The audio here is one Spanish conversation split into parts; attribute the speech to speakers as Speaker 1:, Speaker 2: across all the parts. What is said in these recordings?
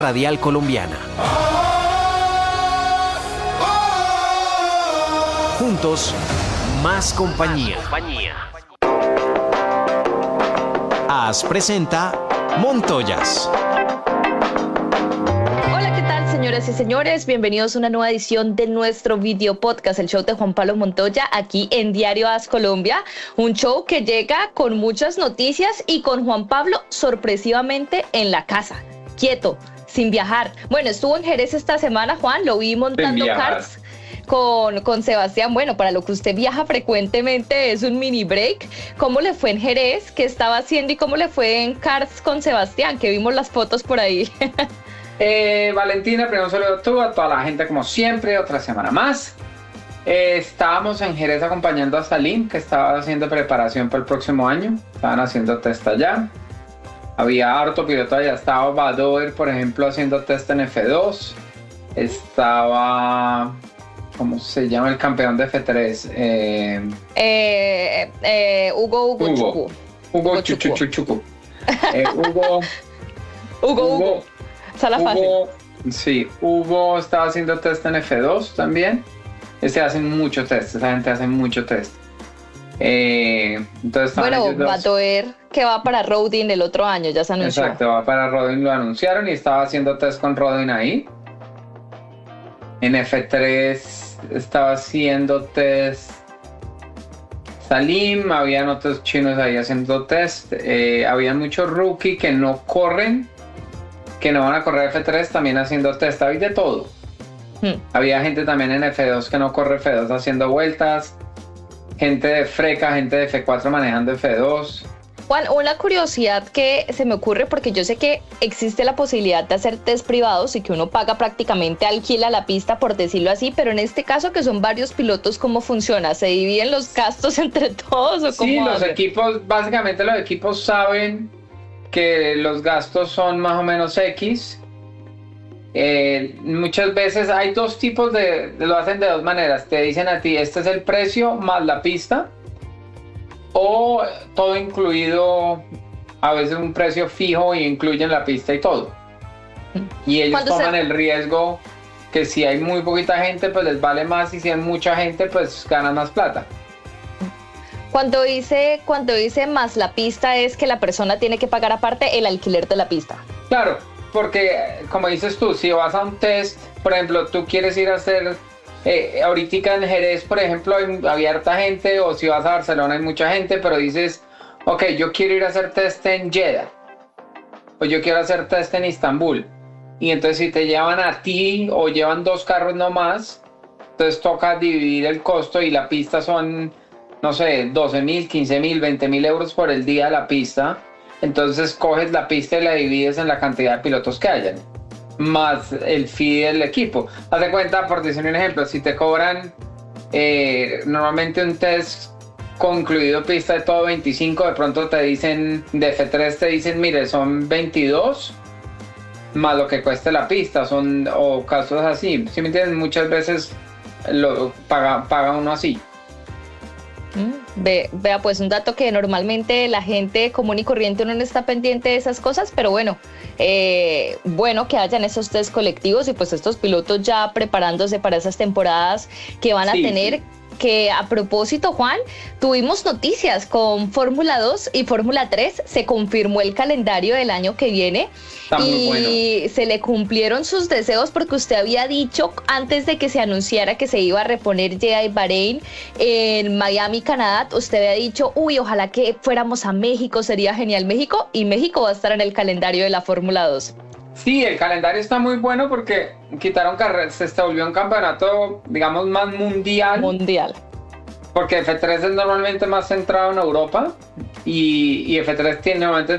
Speaker 1: Radial Colombiana. Juntos, más compañía. AS presenta Montoyas.
Speaker 2: Hola, ¿qué tal, señoras y señores? Bienvenidos a una nueva edición de nuestro video podcast, el show de Juan Pablo Montoya, aquí en Diario AS Colombia. Un show que llega con muchas noticias y con Juan Pablo sorpresivamente en la casa, quieto, sin viajar. Bueno, estuvo en Jerez esta semana, Juan, lo vi montando karts con Sebastián. Bueno, para lo que usted viaja frecuentemente es un mini break. ¿Cómo le fue en Jerez? ¿Qué estaba haciendo? ¿Y cómo le fue en karts con Sebastián? Que vimos las fotos por ahí.
Speaker 3: Valentina, primero un saludo a toda la gente como siempre, otra semana más. Estábamos en Jerez acompañando a Salim, que estaba haciendo preparación para el próximo año. Estaban haciendo test allá. Había harto piloto allá. Estaba Badoer, por ejemplo, haciendo test en F2. Estaba... ¿Cómo se llama el campeón de F3? Hugo Chuchu.
Speaker 2: Hugo. Sala fácil.
Speaker 3: Sí, Hugo estaba haciendo test en F2 también. Hacen mucho test, esa gente hace mucho test. Entonces,
Speaker 2: bueno, Badoer que va para Rodin el otro año, ya se anunció.
Speaker 3: Exacto, va para Rodin, lo anunciaron y estaba haciendo test con Rodin ahí. En F3 estaba haciendo test Salim, habían otros chinos ahí haciendo test. Había muchos rookie que no corren, que no van a correr F3 también haciendo test. Había de todo. Había gente también en F2 que no corre F2 haciendo vueltas. Gente de Freca, gente de F4 manejando F2.
Speaker 2: Juan, una curiosidad que se me ocurre, porque yo sé que existe la posibilidad de hacer test privados y que uno paga prácticamente, alquila la pista, por decirlo así, pero en este caso que son varios pilotos, ¿cómo funciona? ¿Se dividen los gastos entre todos o cómo?
Speaker 3: Sí, los equipos, básicamente los equipos saben que los gastos son más o menos X. Muchas veces hay dos tipos lo hacen de dos maneras. Te dicen a ti, este es el precio más la pista, o todo incluido, a veces un precio fijo y incluyen la pista y todo. Y ellos toman el riesgo que si hay muy poquita gente, pues les vale más, y si hay mucha gente, pues ganan más plata.
Speaker 2: Cuando dice más la pista, es que la persona tiene que pagar aparte el alquiler de la pista.
Speaker 3: Claro, porque como dices tú, si vas a un test, por ejemplo, tú quieres ir a hacer, ahorita en Jerez, por ejemplo, hay harta gente, o si vas a Barcelona hay mucha gente, pero dices, ok, yo quiero ir a hacer test en Jeddah, o yo quiero hacer test en Istambul, y entonces si te llevan a ti, o llevan dos carros nomás, entonces toca dividir el costo, y la pista son, no sé, 12.000, 15.000, 20.000 euros por el día la pista. Entonces coges la pista y la divides en la cantidad de pilotos que hayan, más el fee del equipo. Haz de cuenta, por decir un ejemplo, si te cobran normalmente un test concluido pista de todo 25, de pronto te dicen, de F3 te dicen, mire, son 22 más lo que cueste la pista, o casos así. ¿Sí me entiendes? Muchas veces lo paga uno así.
Speaker 2: Vea, pues un dato que normalmente la gente común y corriente no está pendiente de esas cosas, pero bueno, bueno que hayan esos test colectivos y pues estos pilotos ya preparándose para esas temporadas que van a tener. Sí. Que a propósito, Juan, tuvimos noticias con Fórmula 2 y Fórmula 3, se confirmó el calendario del año que viene.
Speaker 3: Está muy bueno.
Speaker 2: Se le cumplieron sus deseos, porque usted había dicho antes de que se anunciara que se iba a reponer Jeddah y Bahrein en Miami, Canadá, usted había dicho, ojalá que fuéramos a México, sería genial México, y México va a estar en el calendario de la Fórmula 2.
Speaker 3: Sí, el calendario está muy bueno porque quitaron carreras, se volvió un campeonato, digamos, más mundial. Porque F3 es normalmente más centrado en Europa y F3 normalmente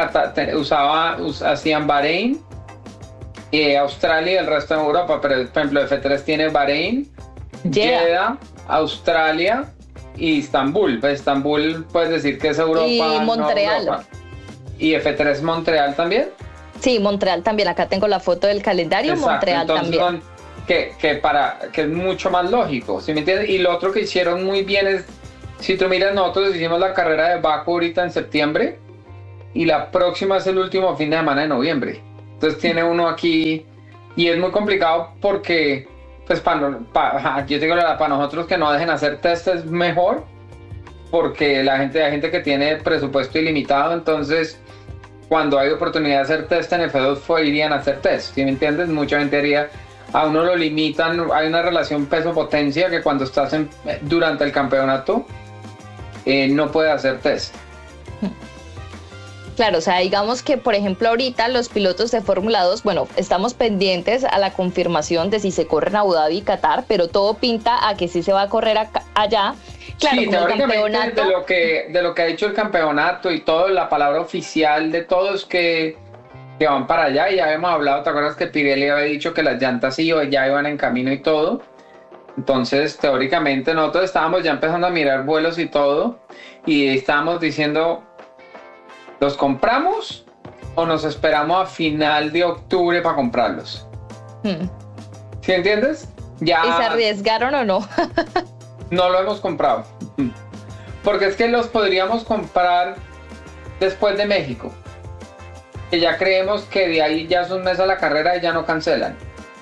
Speaker 3: hacían Bahrein, Australia y el resto de Europa, pero por ejemplo F3 tiene Bahrein, Jeddah, Australia y Estambul. Pues Estambul puedes decir que es Europa.
Speaker 2: Y Montreal.
Speaker 3: No Europa. ¿Y F3 Montreal también?
Speaker 2: Sí, Montreal también, acá tengo la foto del calendario. Exacto. Montreal
Speaker 3: entonces,
Speaker 2: también.
Speaker 3: Que es mucho más lógico, ¿sí me entiendes? Y lo otro que hicieron muy bien es, si tú miras, nosotros hicimos la carrera de Baku ahorita en septiembre, y la próxima es el último fin de semana de noviembre. Entonces tiene uno aquí y es muy complicado porque, pues, yo digo, para nosotros que no dejen hacer test es mejor, porque hay gente que tiene presupuesto ilimitado, entonces cuando hay oportunidad de hacer test en F2 irían a hacer test, ¿sí me entiendes? Mucha gente haría, a uno lo limitan, hay una relación peso-potencia que cuando estás durante el campeonato no puede hacer test.
Speaker 2: Claro, o sea, digamos que, por ejemplo, ahorita los pilotos de Fórmula 2, bueno, estamos pendientes a la confirmación de si se corre en Abu Dhabi y Qatar, pero todo pinta a que sí se va a correr allá. Claro,
Speaker 3: sí, teóricamente de lo que ha dicho el campeonato y todo, la palabra oficial de todos que van para allá, y ya habíamos hablado, ¿te acuerdas que Pirelli había dicho que las llantas ya iban en camino y todo? Entonces, teóricamente nosotros estábamos ya empezando a mirar vuelos y todo, y estábamos diciendo, ¿los compramos o nos esperamos a final de octubre para comprarlos? ¿Sí entiendes? Ya.
Speaker 2: ¿Y se arriesgaron o no?
Speaker 3: No lo hemos comprado. Porque es que los podríamos comprar después de México. Que ya creemos que de ahí ya es un mes a la carrera y ya no cancelan.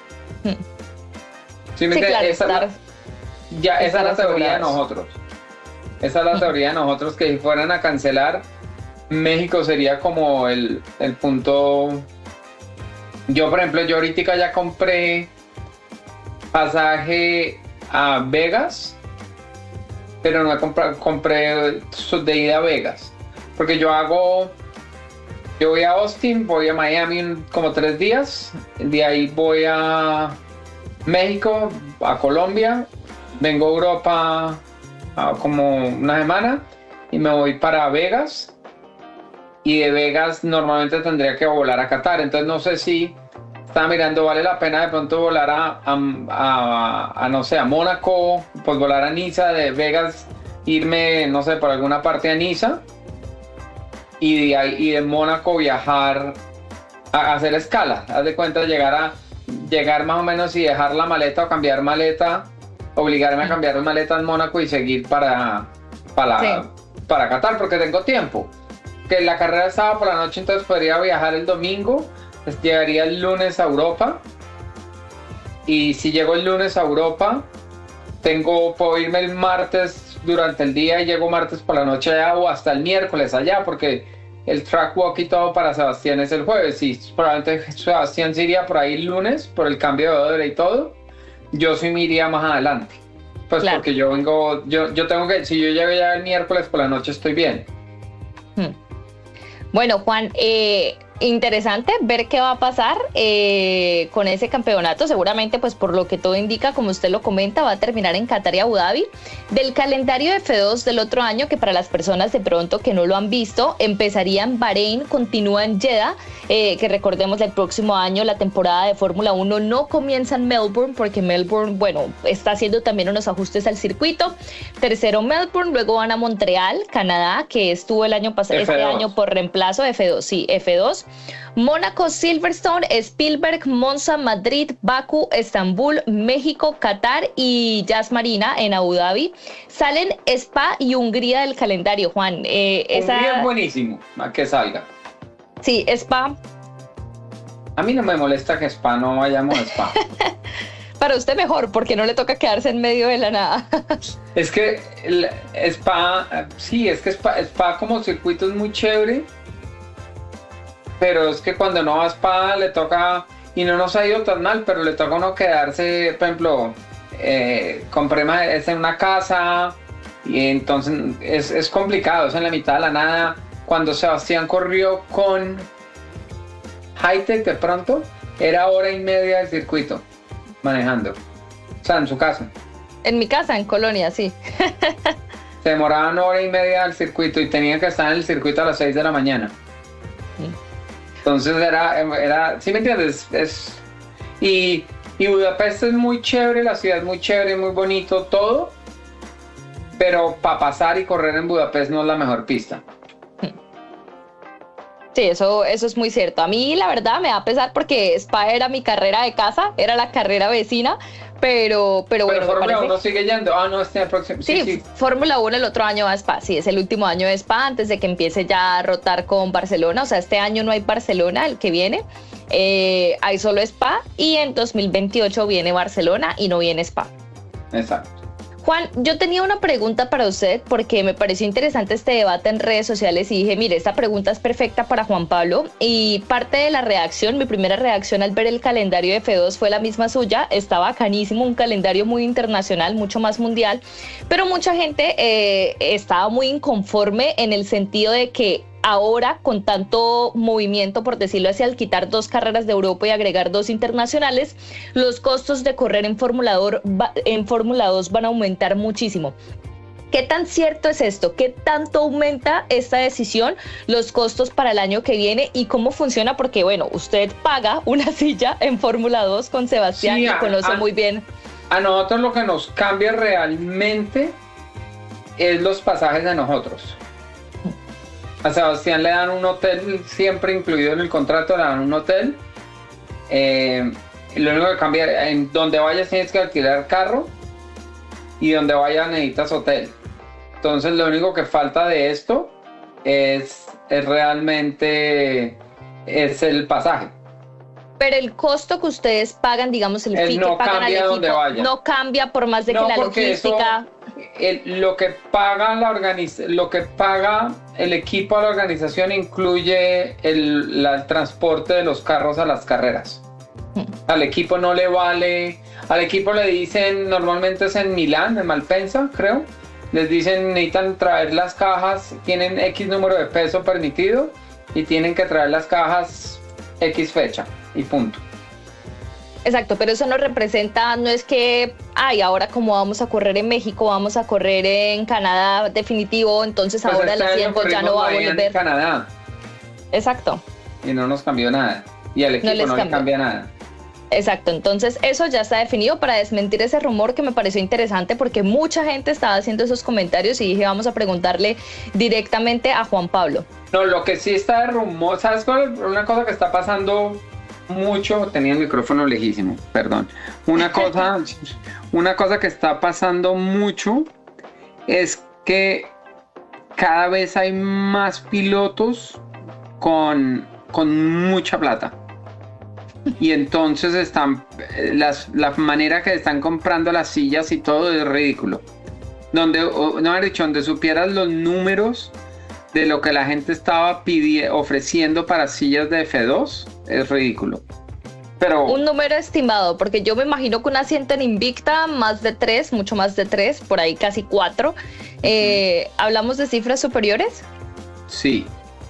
Speaker 3: ¿Sí me entiendes?
Speaker 2: Claro,
Speaker 3: esa es la teoría de nosotros. Esa es la teoría de nosotros, que si fueran a cancelar, México sería como el punto. Yo, por ejemplo, ahorita ya compré pasaje a Vegas, pero no compré de ida a Vegas, porque yo voy a Austin, voy a Miami como 3 días, de ahí voy a México, a Colombia, vengo a Europa como una semana y me voy para Vegas, y de Vegas normalmente tendría que volar a Qatar. Entonces no sé si estaba mirando, vale la pena de pronto volar no sé, a Mónaco, pues volar a Niza, de Vegas irme, no sé, por alguna parte a Niza, y de Mónaco viajar a hacer escala. Haz de cuenta, llegar más o menos y dejar la maleta o cambiar maleta, obligarme a cambiar maleta en Mónaco y seguir para Qatar, porque tengo tiempo. Que la carrera estaba por la noche, entonces podría viajar el domingo, pues llegaría el lunes a Europa, y si llego el lunes a Europa, puedo irme el martes durante el día y llego martes por la noche allá, o hasta el miércoles allá, porque el track walk y todo para Sebastián es el jueves, y probablemente Sebastián se iría por ahí el lunes por el cambio de hora y todo. Yo sí me iría más adelante, pues claro, porque yo tengo que, si yo llego ya el miércoles por la noche, estoy bien.
Speaker 2: Bueno, Juan, interesante ver qué va a pasar con ese campeonato. Seguramente, pues por lo que todo indica, como usted lo comenta, va a terminar en Qatar y Abu Dhabi. Del calendario de F2 del otro año, que para las personas de pronto que no lo han visto, empezaría en Bahrein, continúa en Jeddah, que recordemos el próximo año la temporada de Fórmula 1 no comienza en Melbourne, porque Melbourne, bueno, está haciendo también unos ajustes al circuito. Tercero Melbourne, luego van a Montreal, Canadá, que estuvo el año pasado, este año por reemplazo de F2, sí, F2. Mónaco, Silverstone, Spielberg, Monza, Madrid, Bakú, Estambul, México, Qatar y Yas Marina en Abu Dhabi. Salen Spa y Hungría del calendario, Juan.
Speaker 3: Hungría es buenísimo, a que salga.
Speaker 2: Sí, Spa.
Speaker 3: A mí no me molesta que Spa no vayamos a Spa.
Speaker 2: Para usted mejor, porque no le toca quedarse en medio de la nada.
Speaker 3: Es que Spa, sí, es que Spa como circuito es muy chévere, pero es que cuando no va a Spa le toca, y no nos ha ido tan mal, pero le toca a uno quedarse, por ejemplo, compré en una casa, y entonces es complicado, es en la mitad de la nada. Cuando Sebastián corrió con Hightech, de pronto era 1:30 del circuito manejando, o sea, en su casa.
Speaker 2: En mi casa, en Colonia, sí.
Speaker 3: Se demoraban 1:30 del circuito y tenían que estar en el circuito a las 6 de la mañana. Entonces era, ¿sí me entiendes? Y Budapest es muy chévere, la ciudad es muy chévere, muy bonito, todo, pero para pasar y correr en Budapest no es la mejor pista.
Speaker 2: Sí, eso es muy cierto. A mí, la verdad, me da pesar porque Spa era mi carrera de casa, era la carrera vecina, pero bueno.
Speaker 3: Pero Fórmula 1 sigue yendo. Ah, no, este el próximo.
Speaker 2: Sí. Fórmula 1 el otro año va a Spa. Sí, es el último año de Spa antes de que empiece ya a rotar con Barcelona. O sea, este año no hay Barcelona, el que viene. hay solo Spa y en 2028 viene Barcelona y no viene Spa.
Speaker 3: Exacto.
Speaker 2: Juan, yo tenía una pregunta para usted porque me pareció interesante este debate en redes sociales y dije, mire, esta pregunta es perfecta para Juan Pablo, y parte de la reacción, mi primera reacción al ver el calendario de F2 fue la misma suya. Está bacanísimo, un calendario muy internacional, mucho más mundial, pero mucha gente estaba muy inconforme en el sentido de que ahora, con tanto movimiento, por decirlo así, al quitar 2 carreras de Europa y agregar 2 internacionales, los costos de correr en Fórmula 2 van a aumentar muchísimo. ¿Qué tan cierto es esto? ¿Qué tanto aumenta esta decisión los costos para el año que viene? ¿Y cómo funciona? Porque, bueno, usted paga una silla en Fórmula 2 con Sebastián, y conoce muy bien.
Speaker 3: A nosotros lo que nos cambia realmente es los pasajes de nosotros. A Sebastián le dan un hotel siempre incluido en el contrato, le dan un hotel. Lo único que cambia, en donde vayas tienes que alquilar carro y donde vayas necesitas hotel. Entonces lo único que falta de esto es realmente el pasaje.
Speaker 2: Pero el costo que ustedes pagan, digamos, el fee que pagan al equipo, no cambia por más de que la logística...
Speaker 3: Lo que paga el equipo a la organización incluye el transporte de los carros a las carreras. Al equipo no le vale, al equipo le dicen, normalmente es en Milán, en Malpensa, creo, les dicen necesitan traer las cajas, tienen X número de peso permitido y tienen que traer las cajas X fecha y punto.
Speaker 2: Exacto, pero eso no representa, no es que, ahora como vamos a correr en México, vamos a correr en Canadá definitivo, entonces pues ahora el asiento ya no va a volver.
Speaker 3: En Canadá.
Speaker 2: Exacto.
Speaker 3: Y no nos cambió nada. Y al equipo no le cambia nada.
Speaker 2: Exacto, entonces eso ya está definido, para desmentir ese rumor que me pareció interesante porque mucha gente estaba haciendo esos comentarios y dije, vamos a preguntarle directamente a Juan Pablo.
Speaker 3: No, lo que sí está de rumor, ¿sabes cuál? Una cosa que está pasando mucho, tenía el micrófono lejísimo, perdón. Una cosa que está pasando mucho es que cada vez hay más pilotos con mucha plata. Y entonces la manera que están comprando las sillas y todo es ridículo. Donde supieras los números de lo que la gente estaba ofreciendo para sillas de F2, es ridículo. Pero
Speaker 2: un número estimado, porque yo me imagino que un asiento en Invicta, más de 3, mucho más de 3, por ahí casi 4. ¿Hablamos de cifras superiores?
Speaker 3: Sí.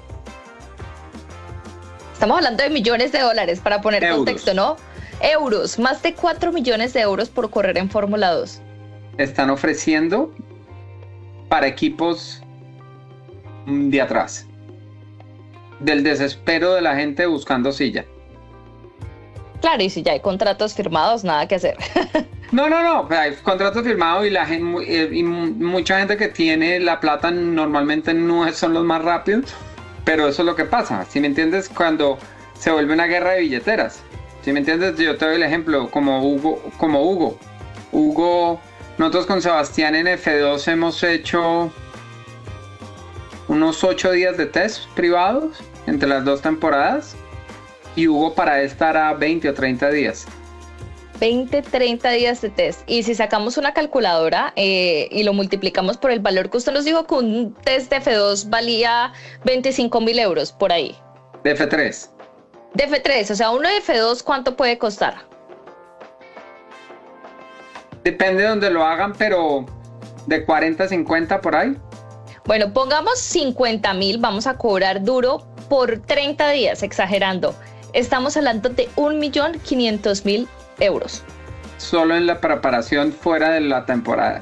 Speaker 2: Estamos hablando de millones de dólares, para poner contexto, ¿no? Euros, más de 4 millones de euros por correr en Fórmula 2.
Speaker 3: Están ofreciendo para equipos de atrás, del desespero de la gente buscando silla.
Speaker 2: Claro, y si ya hay contratos firmados, nada que hacer.
Speaker 3: No, hay contratos firmados y la gente, y mucha gente que tiene la plata normalmente no son los más rápidos, pero eso es lo que pasa, ¿sí me entiendes? Cuando se vuelve una guerra de billeteras, ¿sí me entiendes? Yo te doy el ejemplo, como Hugo, nosotros con Sebastián en F2 hemos hecho unos 8 días de test privados entre las 2 temporadas, y Hugo para esta hará 20 o 30 días.
Speaker 2: 20, 30 días de test. Y si sacamos una calculadora y lo multiplicamos por el valor que usted nos dijo que un test de F2 valía 25.000 euros por ahí.
Speaker 3: De F3.
Speaker 2: De F3, o sea, uno de F2, ¿cuánto puede costar?
Speaker 3: Depende de donde lo hagan, pero de 40 a 50 por ahí.
Speaker 2: Bueno, pongamos 50.000, vamos a cobrar duro por 30 días, exagerando. Estamos hablando de 1.500.000 euros.
Speaker 3: Solo en la preparación fuera de la temporada.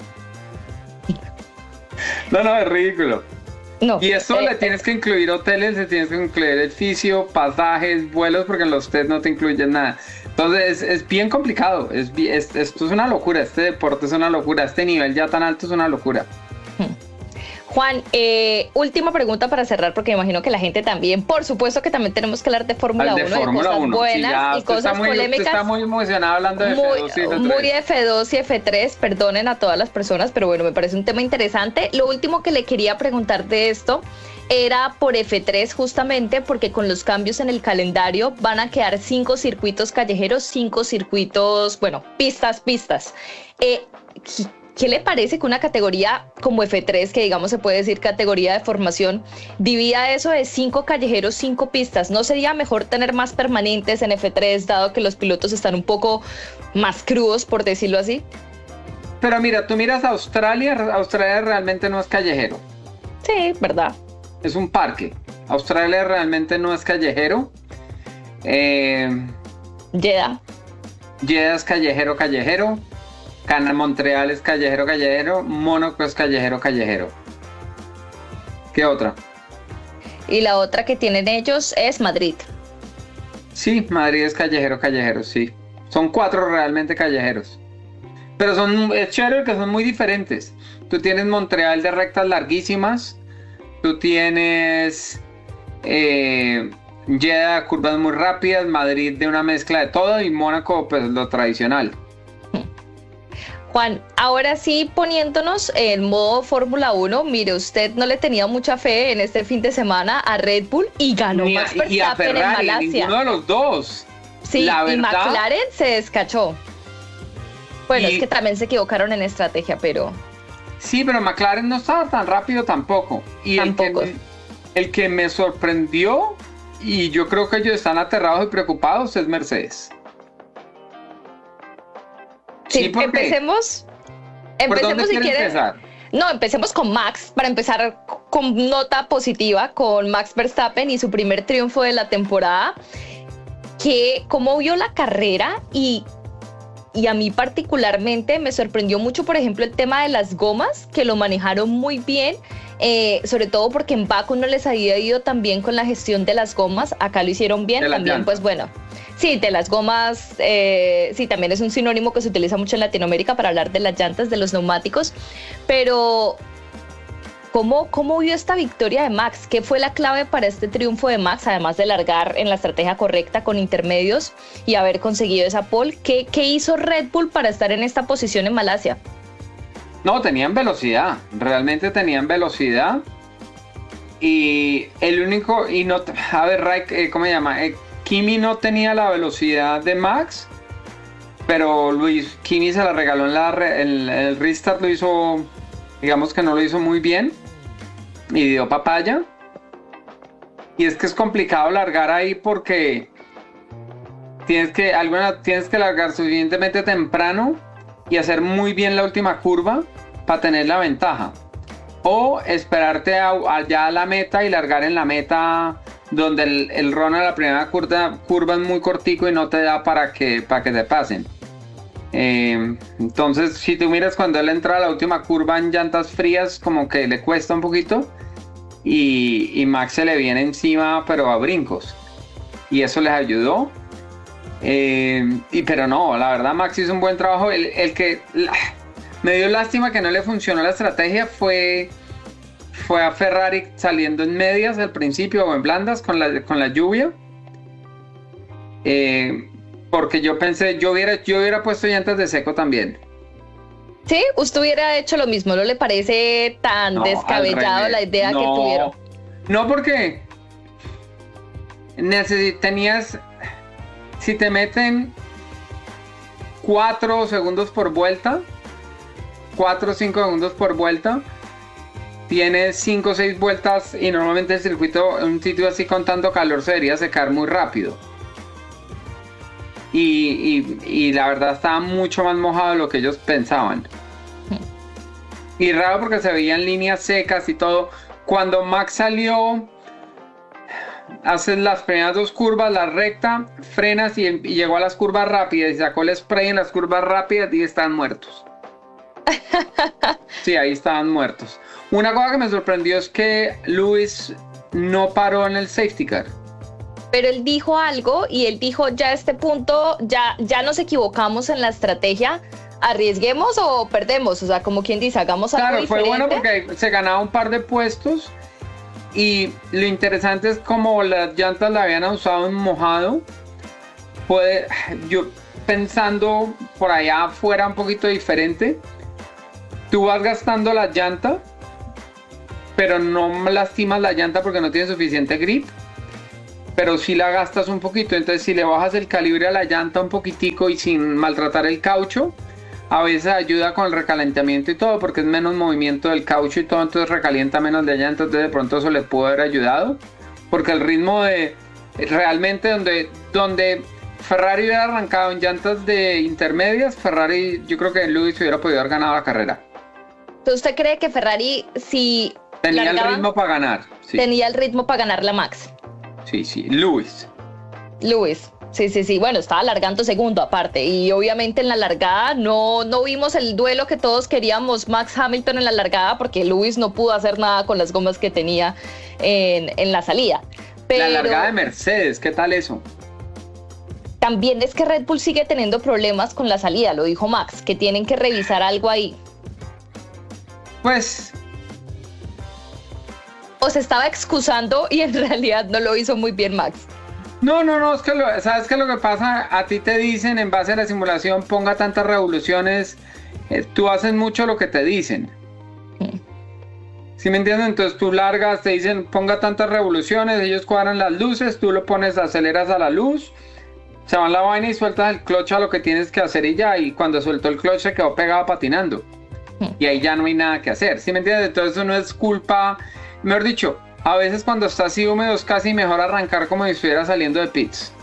Speaker 3: No, es ridículo. No, y eso le tienes que incluir hoteles, le tienes que incluir el fisio, pasajes, vuelos, porque en los test no te incluyen nada. Entonces es bien complicado, esto es una locura, este deporte es una locura, este nivel ya tan alto es una locura.
Speaker 2: Juan, última pregunta para cerrar, porque me imagino que la gente también, por supuesto que también tenemos que hablar de Fórmula 1, de cosas buenas y cosas polémicas.
Speaker 3: Usted está muy emocionado hablando de F2 y F3.
Speaker 2: Muy de F2 y F3, perdonen a todas las personas, pero bueno, me parece un tema interesante. Lo último que le quería preguntar de esto era por F3 justamente porque con los cambios en el calendario van a quedar 5 circuitos callejeros, 5 circuitos, bueno, pistas. ¿Qué le parece que una categoría como F3, que digamos se puede decir categoría de formación, divida eso de 5 callejeros, 5 pistas? ¿No sería mejor tener más permanentes en F3, dado que los pilotos están un poco más crudos, por decirlo así?
Speaker 3: Pero mira, tú miras Australia realmente no es callejero.
Speaker 2: Sí, verdad.
Speaker 3: Es un parque. Australia realmente no es callejero.
Speaker 2: Jeddah
Speaker 3: es callejero. Montreal es callejero. Mónaco es callejero. ¿Qué otra?
Speaker 2: Y la otra que tienen ellos es Madrid.
Speaker 3: Sí, Madrid es callejero, sí. Son 4 realmente callejeros. Pero es chévere que son muy diferentes. Tú tienes Montreal de rectas larguísimas. Tú tienes Jeddah, curvas muy rápidas, Madrid de una mezcla de todo y Mónaco, pues lo tradicional.
Speaker 2: Juan, ahora sí poniéndonos en modo Fórmula 1, mire, usted no le tenía mucha fe en este fin de semana a Red Bull y ganó Max Verstappen
Speaker 3: y a Ferrari,
Speaker 2: en Malasia.
Speaker 3: Ninguno de los dos.
Speaker 2: Sí, la verdad, y McLaren se descachó. Bueno, es que también se equivocaron en estrategia, pero...
Speaker 3: Sí, pero McLaren no estaba tan rápido tampoco. Y
Speaker 2: tampoco.
Speaker 3: El que me sorprendió, y yo creo que ellos están aterrados y preocupados, es Mercedes.
Speaker 2: Sí, empecemos si quieren. No, empecemos con Max, para empezar con nota positiva, con Max Verstappen y su primer triunfo de la temporada. ¿Cómo vio la carrera? Y a mí particularmente me sorprendió mucho, por ejemplo, el tema de las gomas, que lo manejaron muy bien, sobre todo porque en Baku no les había ido tan bien con la gestión de las gomas. Acá lo hicieron bien, también pues bueno. Sí, de las gomas, sí, también es un sinónimo que se utiliza mucho en Latinoamérica para hablar de las llantas, de los neumáticos, pero ¿cómo vio esta victoria de Max? ¿Qué fue la clave para este triunfo de Max, además de largar en la estrategia correcta con intermedios y haber conseguido esa pole? ¿Qué hizo Red Bull para estar en esta posición en Malasia?
Speaker 3: No, tenían velocidad, realmente tenían velocidad, y el único, y no, a ver, ¿cómo se llama? Kimi no tenía la velocidad de Max, pero Kimi se la regaló en el restart, lo hizo, digamos que no lo hizo muy bien y dio papaya. Y es que es complicado largar ahí porque tienes que largar suficientemente temprano y hacer muy bien la última curva para tener la ventaja, o esperarte allá a la meta y largar en la meta donde el run a la primera curva es muy cortico y no te da para que te pasen. Entonces, si tú miras cuando él entra a la última curva en llantas frías, como que le cuesta un poquito, y Max se le viene encima, pero a brincos, y eso les ayudó. Pero no, la verdad Max hizo un buen trabajo. El que me dio lástima que no le funcionó la estrategia fue a Ferrari saliendo en medias al principio o en blandas con la lluvia, porque yo pensé, yo hubiera puesto llantas de seco también.
Speaker 2: Sí, usted hubiera hecho lo mismo. ¿No le parece tan descabellado la idea que tuvieron?
Speaker 3: No, porque si te meten 4 o 5 segundos por vuelta, tienes 5 o 6 vueltas, y normalmente el circuito en un sitio así con tanto calor se debería secar muy rápido. Y la verdad estaba mucho más mojado de lo que ellos pensaban. Y raro porque se veían líneas secas y todo. Cuando Max salió, haces las primeras 2 curvas, la recta, frenas y llegó a las curvas rápidas y sacó el spray en las curvas rápidas y estaban muertos. Sí, ahí estaban muertos. Una cosa que me sorprendió es que Lewis no paró en el safety car.
Speaker 2: Pero él dijo algo, y él dijo, ya a este punto, ya nos equivocamos en la estrategia, arriesguemos o perdemos, o sea, como quien dice, hagamos algo diferente.
Speaker 3: Claro, fue bueno porque se ganaba un par de puestos, y lo interesante es como las llantas la habían usado en mojado. Yo pensando por allá afuera un poquito diferente, tú vas gastando la llanta pero no lastimas la llanta porque no tiene suficiente grip, pero sí la gastas un poquito. Entonces si le bajas el calibre a la llanta un poquitico y sin maltratar el caucho, a veces ayuda con el recalentamiento y todo, porque es menos movimiento del caucho y todo, entonces recalienta menos la llanta, entonces de pronto eso le pudo haber ayudado, porque el ritmo de realmente donde Ferrari hubiera arrancado en llantas de intermedias, Ferrari, yo creo que Lewis hubiera podido haber ganado la carrera.
Speaker 2: Entonces, ¿usted cree que Ferrari si
Speaker 3: tenía
Speaker 2: largaba,
Speaker 3: el ritmo para ganar? Sí.
Speaker 2: Tenía el ritmo para ganar la Max.
Speaker 3: Sí, Lewis.
Speaker 2: Sí, bueno, estaba largando segundo aparte, y obviamente en la largada no vimos el duelo que todos queríamos, Max Hamilton en la largada, porque Lewis no pudo hacer nada con las gomas que tenía en la salida. Pero
Speaker 3: la largada de Mercedes, ¿qué tal eso?
Speaker 2: También es que Red Bull sigue teniendo problemas con la salida, lo dijo Max, que tienen que revisar algo ahí.
Speaker 3: Pues...
Speaker 2: o se estaba excusando y en realidad no lo hizo muy bien Max.
Speaker 3: No, es que ¿sabes qué es lo que pasa? A ti te dicen en base a la simulación, ponga tantas revoluciones, tú haces mucho lo que te dicen. ¿Sí me entiendes? Entonces tú largas, te dicen, ponga tantas revoluciones, ellos cuadran las luces, tú lo pones, aceleras a la luz, se va en la vaina y sueltas el clutch a lo que tienes que hacer y ya, y cuando sueltó el clutch se quedó pegado patinando. Y ahí ya no hay nada que hacer, ¿sí me entiendes? Entonces eso no es culpa, mejor dicho, a veces cuando está así húmedo es casi mejor arrancar como si estuviera saliendo de pits.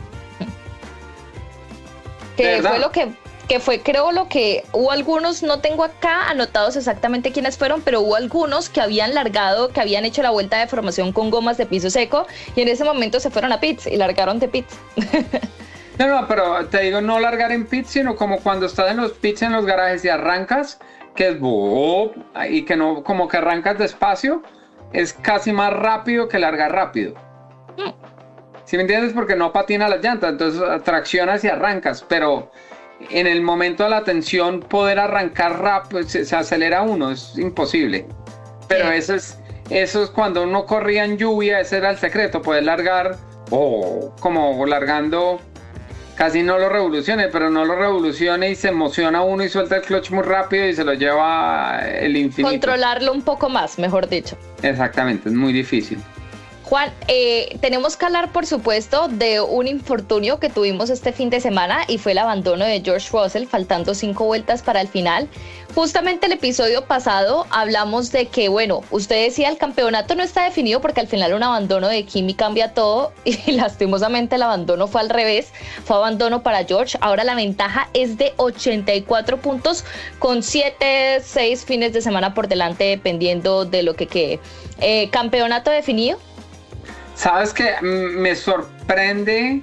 Speaker 2: Que fue creo lo que hubo algunos, no tengo acá anotados exactamente quiénes fueron, pero hubo algunos que habían largado, que habían hecho la vuelta de formación con gomas de piso seco y en ese momento se fueron a pits y largaron de pits.
Speaker 3: No, pero te digo no largar en pits, sino como cuando estás en los pits en los garajes y arrancas, que es y que no, como que arrancas despacio, es casi más rápido que largar rápido. ¿Sí me entiendes? Porque no patina las llantas, entonces traccionas y arrancas, pero en el momento de la tensión poder arrancar rápido, se acelera uno, es imposible. Pero eso es cuando uno corría en lluvia, ese era el secreto, poder largar, como largando, casi no lo revolucione, pero no lo revolucione y se emociona uno y suelta el clutch muy rápido y se lo lleva el infinito.
Speaker 2: Controlarlo un poco más, mejor dicho.
Speaker 3: Exactamente, es muy difícil.
Speaker 2: Juan, tenemos que hablar, por supuesto, de un infortunio que tuvimos este fin de semana y fue el abandono de George Russell, faltando 5 vueltas para el final. Justamente el episodio pasado hablamos de que, bueno, usted decía el campeonato no está definido porque al final un abandono de Kimi cambia todo y lastimosamente el abandono fue al revés, fue abandono para George. Ahora la ventaja es de 84 puntos con 7-6 fines de semana por delante dependiendo de lo que quede. ¿Campeonato definido?
Speaker 3: ¿Sabes qué? Me sorprende.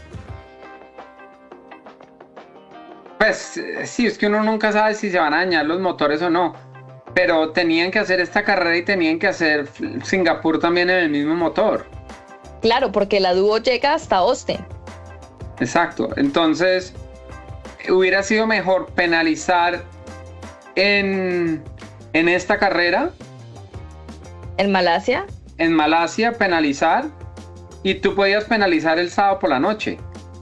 Speaker 3: Pues sí, es que uno nunca sabe si se van a dañar los motores o no. Pero tenían que hacer esta carrera y tenían que hacer Singapur también en el mismo motor.
Speaker 2: Claro, porque la dúo llega hasta Austin.
Speaker 3: Exacto. Entonces, hubiera sido mejor penalizar en esta carrera.
Speaker 2: ¿En Malasia?
Speaker 3: En Malasia penalizar y tú podías penalizar el sábado por la noche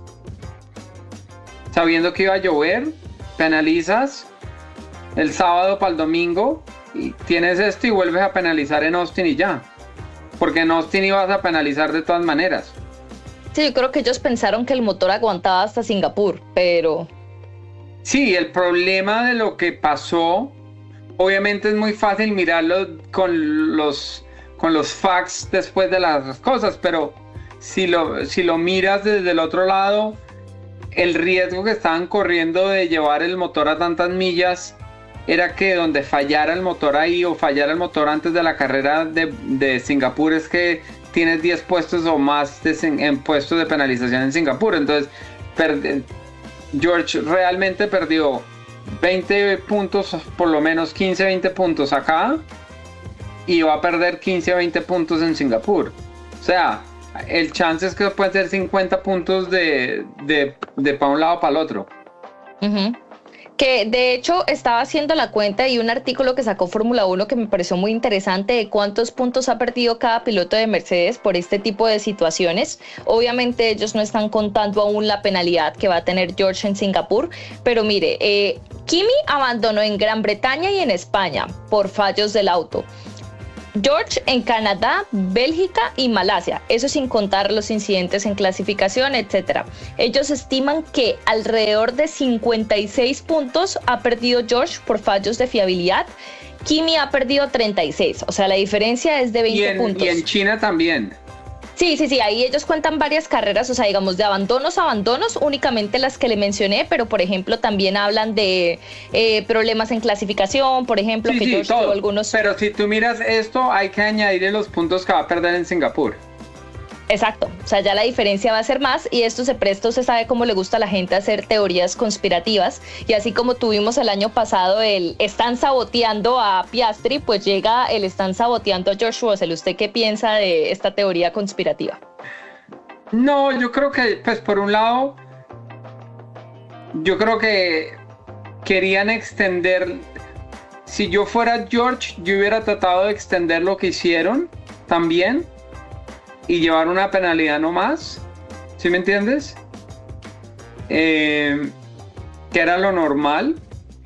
Speaker 3: sabiendo que iba a llover, penalizas el sábado para el domingo y tienes esto y vuelves a penalizar en Austin y ya, porque en Austin ibas a penalizar de todas maneras.
Speaker 2: Sí, yo creo que ellos pensaron que el motor aguantaba hasta Singapur, pero...
Speaker 3: Sí, el problema de lo que pasó, obviamente es muy fácil mirarlo con los facts después de las cosas, pero si lo miras desde el otro lado, el riesgo que estaban corriendo de llevar el motor a tantas millas era que donde fallara el motor ahí o fallara el motor antes de la carrera de Singapur es que tienes 10 puestos o más en puestos de penalización en Singapur. Entonces George realmente perdió 20 puntos, por lo menos 15-20 puntos acá, y va a perder 15-20 puntos en Singapur. O sea, el chance es que pueden ser 50 puntos de para un lado para el otro. Que
Speaker 2: de hecho estaba haciendo la cuenta y un artículo que sacó Fórmula 1 que me pareció muy interesante de cuántos puntos ha perdido cada piloto de Mercedes por este tipo de situaciones. Obviamente ellos no están contando aún la penalidad que va a tener George en Singapur, pero mire, Kimi abandonó en Gran Bretaña y en España por fallos del auto. George en Canadá, Bélgica y Malasia, eso sin contar los incidentes en clasificación, etcétera. Ellos estiman que alrededor de 56 puntos ha perdido George por fallos de fiabilidad. Kimi ha perdido 36, o sea, la diferencia es de 20 puntos.
Speaker 3: Y en China también.
Speaker 2: Sí, ahí ellos cuentan varias carreras, o sea, digamos, de abandonos, únicamente las que le mencioné, pero por ejemplo también hablan de problemas en clasificación, por ejemplo, que George tuvo algunos...
Speaker 3: Pero si tú miras esto, hay que añadirle los puntos que va a perder en Singapur.
Speaker 2: Exacto, o sea, ya la diferencia va a ser más y esto se presta, usted sabe cómo le gusta a la gente hacer teorías conspirativas y así como tuvimos el año pasado el están saboteando a Piastri, pues llega el están saboteando a George Russell. ¿Usted qué piensa de esta teoría conspirativa?
Speaker 3: No, yo creo que, pues por un lado, yo creo que querían extender, si yo fuera George, yo hubiera tratado de extender lo que hicieron también. Y llevar una penalidad no más, ¿sí me entiendes? Que era lo normal.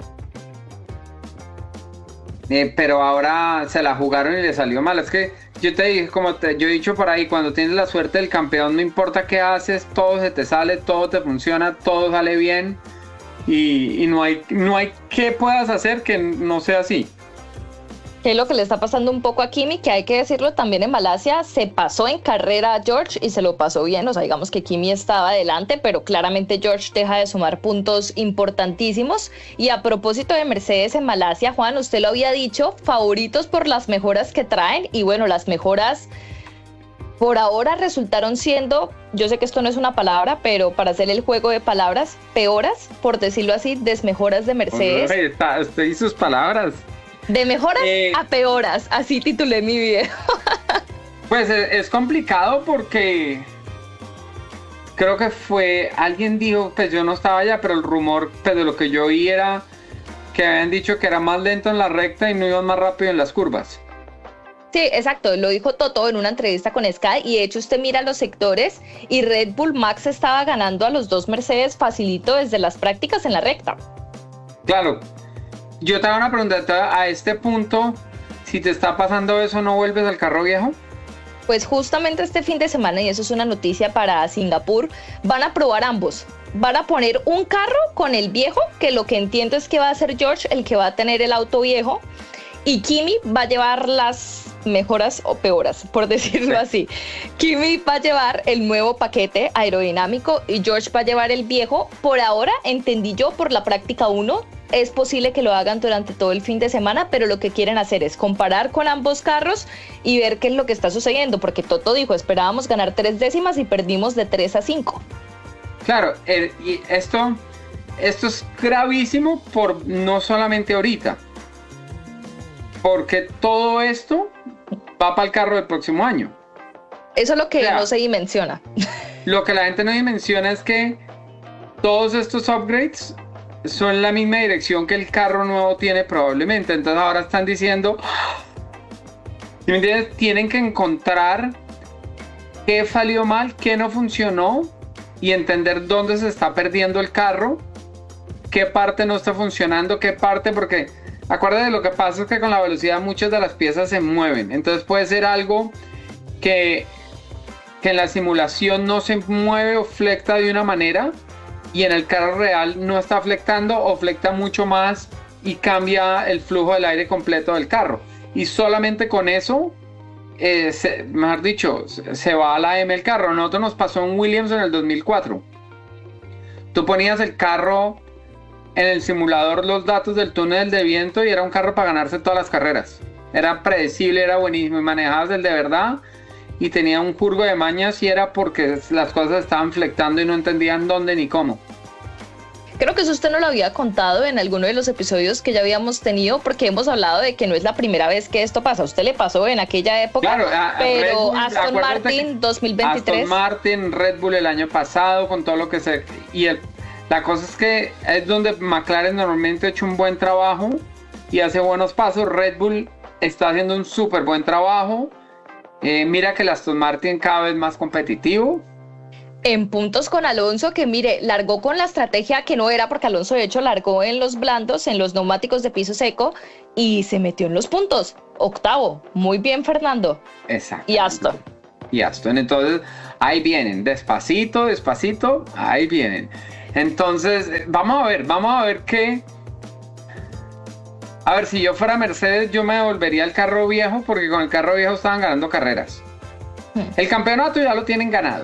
Speaker 3: Pero ahora se la jugaron y le salió mal. Es que yo te dije, yo he dicho por ahí, cuando tienes la suerte del campeón, no importa qué haces, todo se te sale, todo te funciona, todo sale bien. Y no hay qué puedas hacer que no sea así.
Speaker 2: Que es lo que le está pasando un poco a Kimi, que hay que decirlo también en Malasia, se pasó en carrera a George y se lo pasó bien, o sea, digamos que Kimi estaba adelante, pero claramente George deja de sumar puntos importantísimos. Y a propósito de Mercedes en Malasia, Juan, usted lo había dicho, favoritos por las mejoras que traen, y bueno, las mejoras por ahora resultaron siendo, yo sé que esto no es una palabra, pero para hacer el juego de palabras, peoras, por decirlo así, desmejoras de Mercedes.
Speaker 3: Usted y sus palabras.
Speaker 2: De mejoras a peoras, así titulé mi video.
Speaker 3: Pues es complicado porque creo que alguien dijo, pues yo no estaba allá, pero el rumor, pues de lo que yo oí era que habían dicho que era más lento en la recta y no iban más rápido en las curvas.
Speaker 2: Sí, exacto, lo dijo Toto en una entrevista con Sky y de hecho usted mira los sectores y Red Bull Max estaba ganando a los dos Mercedes facilito desde las prácticas en la recta.
Speaker 3: Claro. Yo te hago una pregunta, a este punto, si te está pasando eso, ¿no vuelves al carro viejo?
Speaker 2: Pues justamente este fin de semana, y eso es una noticia para Singapur, van a probar ambos. Van a poner un carro con el viejo, que lo que entiendo es que va a ser George el que va a tener el auto viejo, y Kimi va a llevar las mejoras o peoras, por decirlo así. Kimi va a llevar el nuevo paquete aerodinámico y George va a llevar el viejo. Por ahora, entendí yo, por la práctica 1, es posible que lo hagan durante todo el fin de semana, pero lo que quieren hacer es comparar con ambos carros y ver qué es lo que está sucediendo, porque Toto dijo, esperábamos ganar 3 décimas y perdimos de 3 a 5.
Speaker 3: Claro, y esto es gravísimo por no solamente ahorita, porque todo esto va para el carro del próximo año.
Speaker 2: Eso es lo que no se dimensiona.
Speaker 3: Lo que la gente no dimensiona es que todos estos upgrades son la misma dirección que el carro nuevo tiene probablemente. Entonces ahora están diciendo, ¿sí me entiendes? Tienen que encontrar qué salió mal, qué no funcionó y entender dónde se está perdiendo el carro, qué parte no está funcionando, qué parte, porque acuérdate, lo que pasa es que con la velocidad muchas de las piezas se mueven. Entonces puede ser algo que en la simulación no se mueve o flecta de una manera y en el carro real no está flectando o flecta mucho más y cambia el flujo del aire completo del carro. Y solamente con eso, mejor dicho, se va a la M el carro. A nosotros nos pasó en Williams en el 2004. Tú ponías el carro en el simulador, los datos del túnel de viento, y era un carro para ganarse todas las carreras. Era predecible, era buenísimo y manejabas el de verdad y tenía un curvo de mañas y era porque las cosas estaban flectando y no entendían dónde ni cómo.
Speaker 2: Creo que eso usted no lo había contado en alguno de los episodios que ya habíamos tenido, porque hemos hablado de que no es la primera vez que esto pasa. A usted le pasó en aquella época,
Speaker 3: claro,
Speaker 2: pero
Speaker 3: Bull,
Speaker 2: Aston Martin 2023.
Speaker 3: Aston Martin, Red Bull el año pasado, con todo lo que se... La cosa es que es donde McLaren normalmente ha hecho un buen trabajo y hace buenos pasos. Red Bull está haciendo un súper buen trabajo. Mira que el Aston Martin cada vez más competitivo.
Speaker 2: en puntos con Alonso, que mire, largó con la estrategia que no era, porque Alonso de hecho largó en los blandos, en los neumáticos de piso seco, y se metió en los puntos. Octavo. Muy bien, Fernando.
Speaker 3: Exacto.
Speaker 2: Y
Speaker 3: Aston. Entonces, ahí vienen, despacito, ahí vienen. Entonces, vamos a ver qué. A ver, si yo fuera Mercedes, yo me devolvería al carro viejo, porque con el carro viejo estaban ganando carreras. El campeonato ya lo tienen ganado.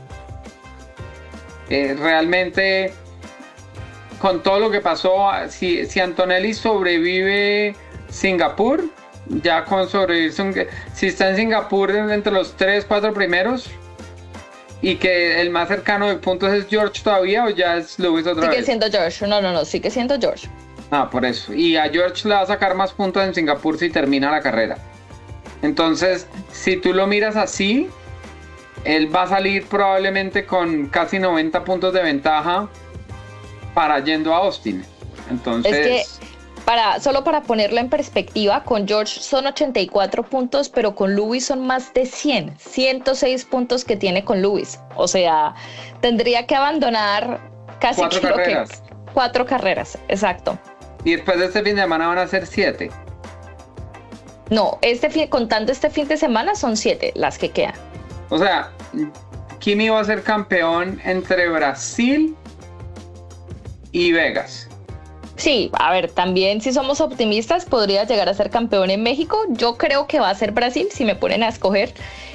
Speaker 3: Realmente, con todo lo que pasó, si Antonelli sobrevive Singapur, ya con sobrevivir, si está en Singapur entre los 3, 4 primeros, y que el más cercano de puntos es George todavía, o ya es Lewis otra vez.
Speaker 2: Sigue siendo George, no, sigue siendo George.
Speaker 3: Por eso, y a George le va a sacar más puntos en Singapur si termina la carrera. Entonces, si tú lo miras así, él va a salir probablemente con casi 90 puntos de ventaja para yendo a Austin. Entonces,
Speaker 2: es que solo para ponerlo en perspectiva, con George son 84 puntos, pero con Lewis son más de 106 puntos que tiene con Lewis. O sea, tendría que abandonar casi
Speaker 3: 4 carreras.
Speaker 2: 4 carreras, exacto.
Speaker 3: Y después de este fin de semana van a ser 7.
Speaker 2: No, contando este fin de semana son 7 las que quedan.
Speaker 3: O sea, Kimi va a ser campeón entre Brasil y Vegas.
Speaker 2: Sí, a ver, también si somos optimistas podría llegar a ser campeón en México. Yo creo que va a ser Brasil, si me ponen a escoger.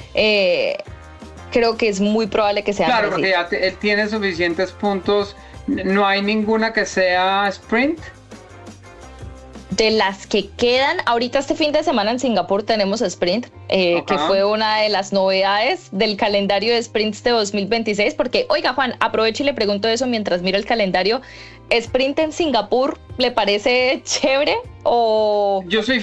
Speaker 2: Creo que es muy probable que sea
Speaker 3: Claro,
Speaker 2: Brasil.
Speaker 3: porque ya él tiene suficientes puntos. No hay ninguna que sea sprint.
Speaker 2: De las que quedan, ahorita este fin de semana en Singapur tenemos sprint, que fue una de las novedades del calendario de sprints de 2026, porque, oiga Juan, aprovecho y le pregunto eso mientras miro el calendario, ¿sprint en Singapur le parece chévere o...? Yo soy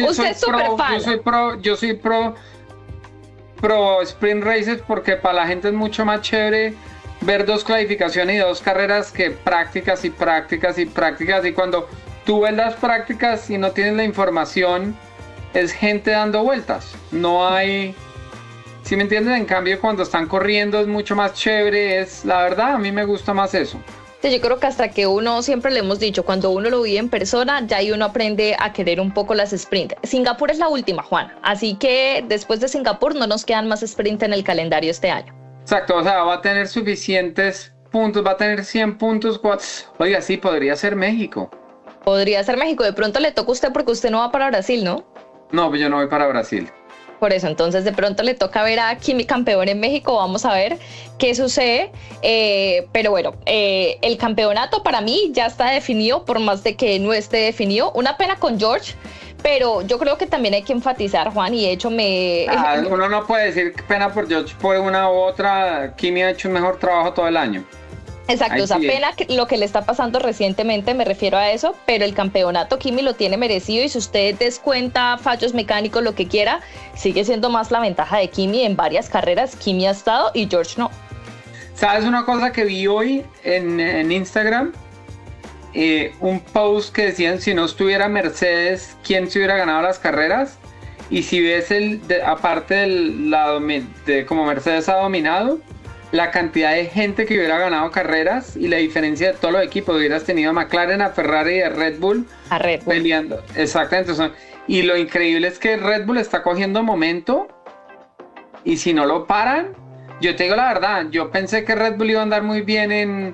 Speaker 3: pro sprint races, porque para la gente es mucho más chévere ver 2 clasificaciones y 2 carreras que prácticas, y cuando tú ves las prácticas y no tienes la información, es gente dando vueltas, no hay, ¿sí me entiendes? En cambio, cuando están corriendo es mucho más chévere, la verdad, a mí me gusta más eso.
Speaker 2: Sí, yo creo que hasta que uno, siempre le hemos dicho, cuando uno lo vive en persona, ya ahí uno aprende a querer un poco las sprint. Singapur es la última, Juan, así que después de Singapur no nos quedan más sprint en el calendario este año.
Speaker 3: Exacto, o sea, va a tener suficientes puntos, va a tener 100 puntos, oiga, sí, podría ser México.
Speaker 2: Podría ser México, de pronto le toca a usted porque usted no va para Brasil, ¿no?
Speaker 3: No, pues yo no voy para Brasil.
Speaker 2: Por eso, entonces de pronto le toca ver a Kimi campeón en México, vamos a ver qué sucede, pero bueno, el campeonato para mí ya está definido, por más de que no esté definido. Una pena con George, pero yo creo que también hay que enfatizar, Juan, y de hecho
Speaker 3: uno no puede decir pena por George por una u otra. Kimi ha hecho un mejor trabajo todo el año.
Speaker 2: Exacto, esa pena lo que le está pasando recientemente, me refiero a eso, pero el campeonato Kimi lo tiene merecido, y si usted descuenta fallos mecánicos, lo que quiera, sigue siendo más la ventaja de Kimi. En varias carreras Kimi ha estado y George no.
Speaker 3: ¿Sabes una cosa que vi hoy en Instagram? Un post que decían, si no estuviera Mercedes, ¿quién se hubiera ganado las carreras? Y si ves aparte de como Mercedes ha dominado, la cantidad de gente que hubiera ganado carreras y la diferencia de todos los equipos, hubieras tenido a McLaren, a Ferrari y a Red Bull peleando. Exactamente. Y lo increíble es que Red Bull está cogiendo momento, y si no lo paran, yo te digo la verdad, yo pensé que Red Bull iba a andar muy bien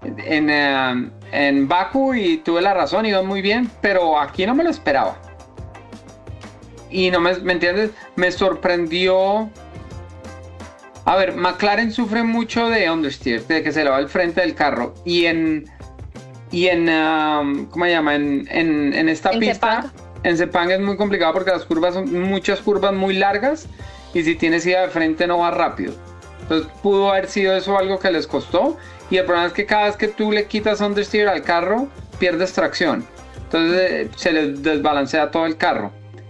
Speaker 3: en Baku, y tuve la razón, iba muy bien, pero aquí no me lo esperaba. Y no ¿me entiendes? Me sorprendió. A ver, McLaren sufre mucho de understeer, de que se le va al frente del carro. Y ¿cómo se llama? En esta pista, en Sepang es muy complicado, porque las curvas son muchas curvas muy largas, y si tienes ida de frente no va rápido. Entonces pudo haber sido eso algo que les costó. Y el problema es que cada vez que tú le quitas understeer al carro, pierdes tracción. Entonces se les desbalancea todo el carro.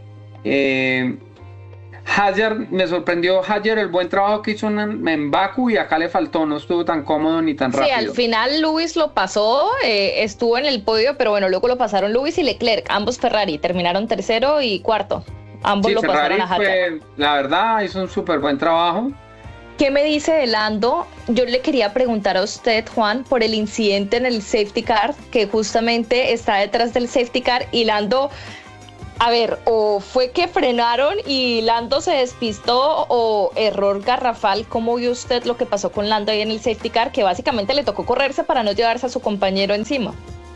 Speaker 3: Hadjar, me sorprendió el buen trabajo que hizo en Baku, y acá le faltó, no estuvo tan cómodo ni tan rápido.
Speaker 2: Sí, al final Lewis lo pasó, estuvo en el podio, pero bueno, luego lo pasaron Lewis y Leclerc, ambos Ferrari, terminaron tercero y cuarto, ambos lo
Speaker 3: Ferrari
Speaker 2: pasaron a Hadjar.
Speaker 3: La verdad hizo un súper buen trabajo,
Speaker 2: ¿Qué me dice de Lando? Yo le quería preguntar a usted, Juan, por el incidente en el safety car, que justamente está detrás del safety car y Lando, a ver, o fue que frenaron y Lando se despistó o error garrafal. ¿Cómo vio usted lo que pasó con Lando ahí en el safety car? Que básicamente le tocó correrse para no llevarse a su compañero encima.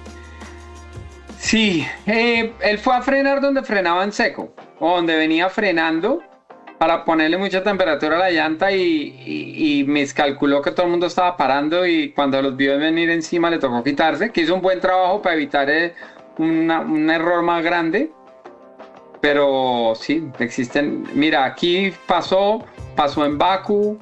Speaker 3: Sí, él fue a frenar donde frenaba en seco, o donde venía frenando, para ponerle mucha temperatura a la llanta y miscalculó que todo el mundo estaba parando y cuando los vio venir encima le tocó quitarse, que hizo un buen trabajo para evitar un error más grande, pero sí, existen, mira, aquí pasó en Bakú.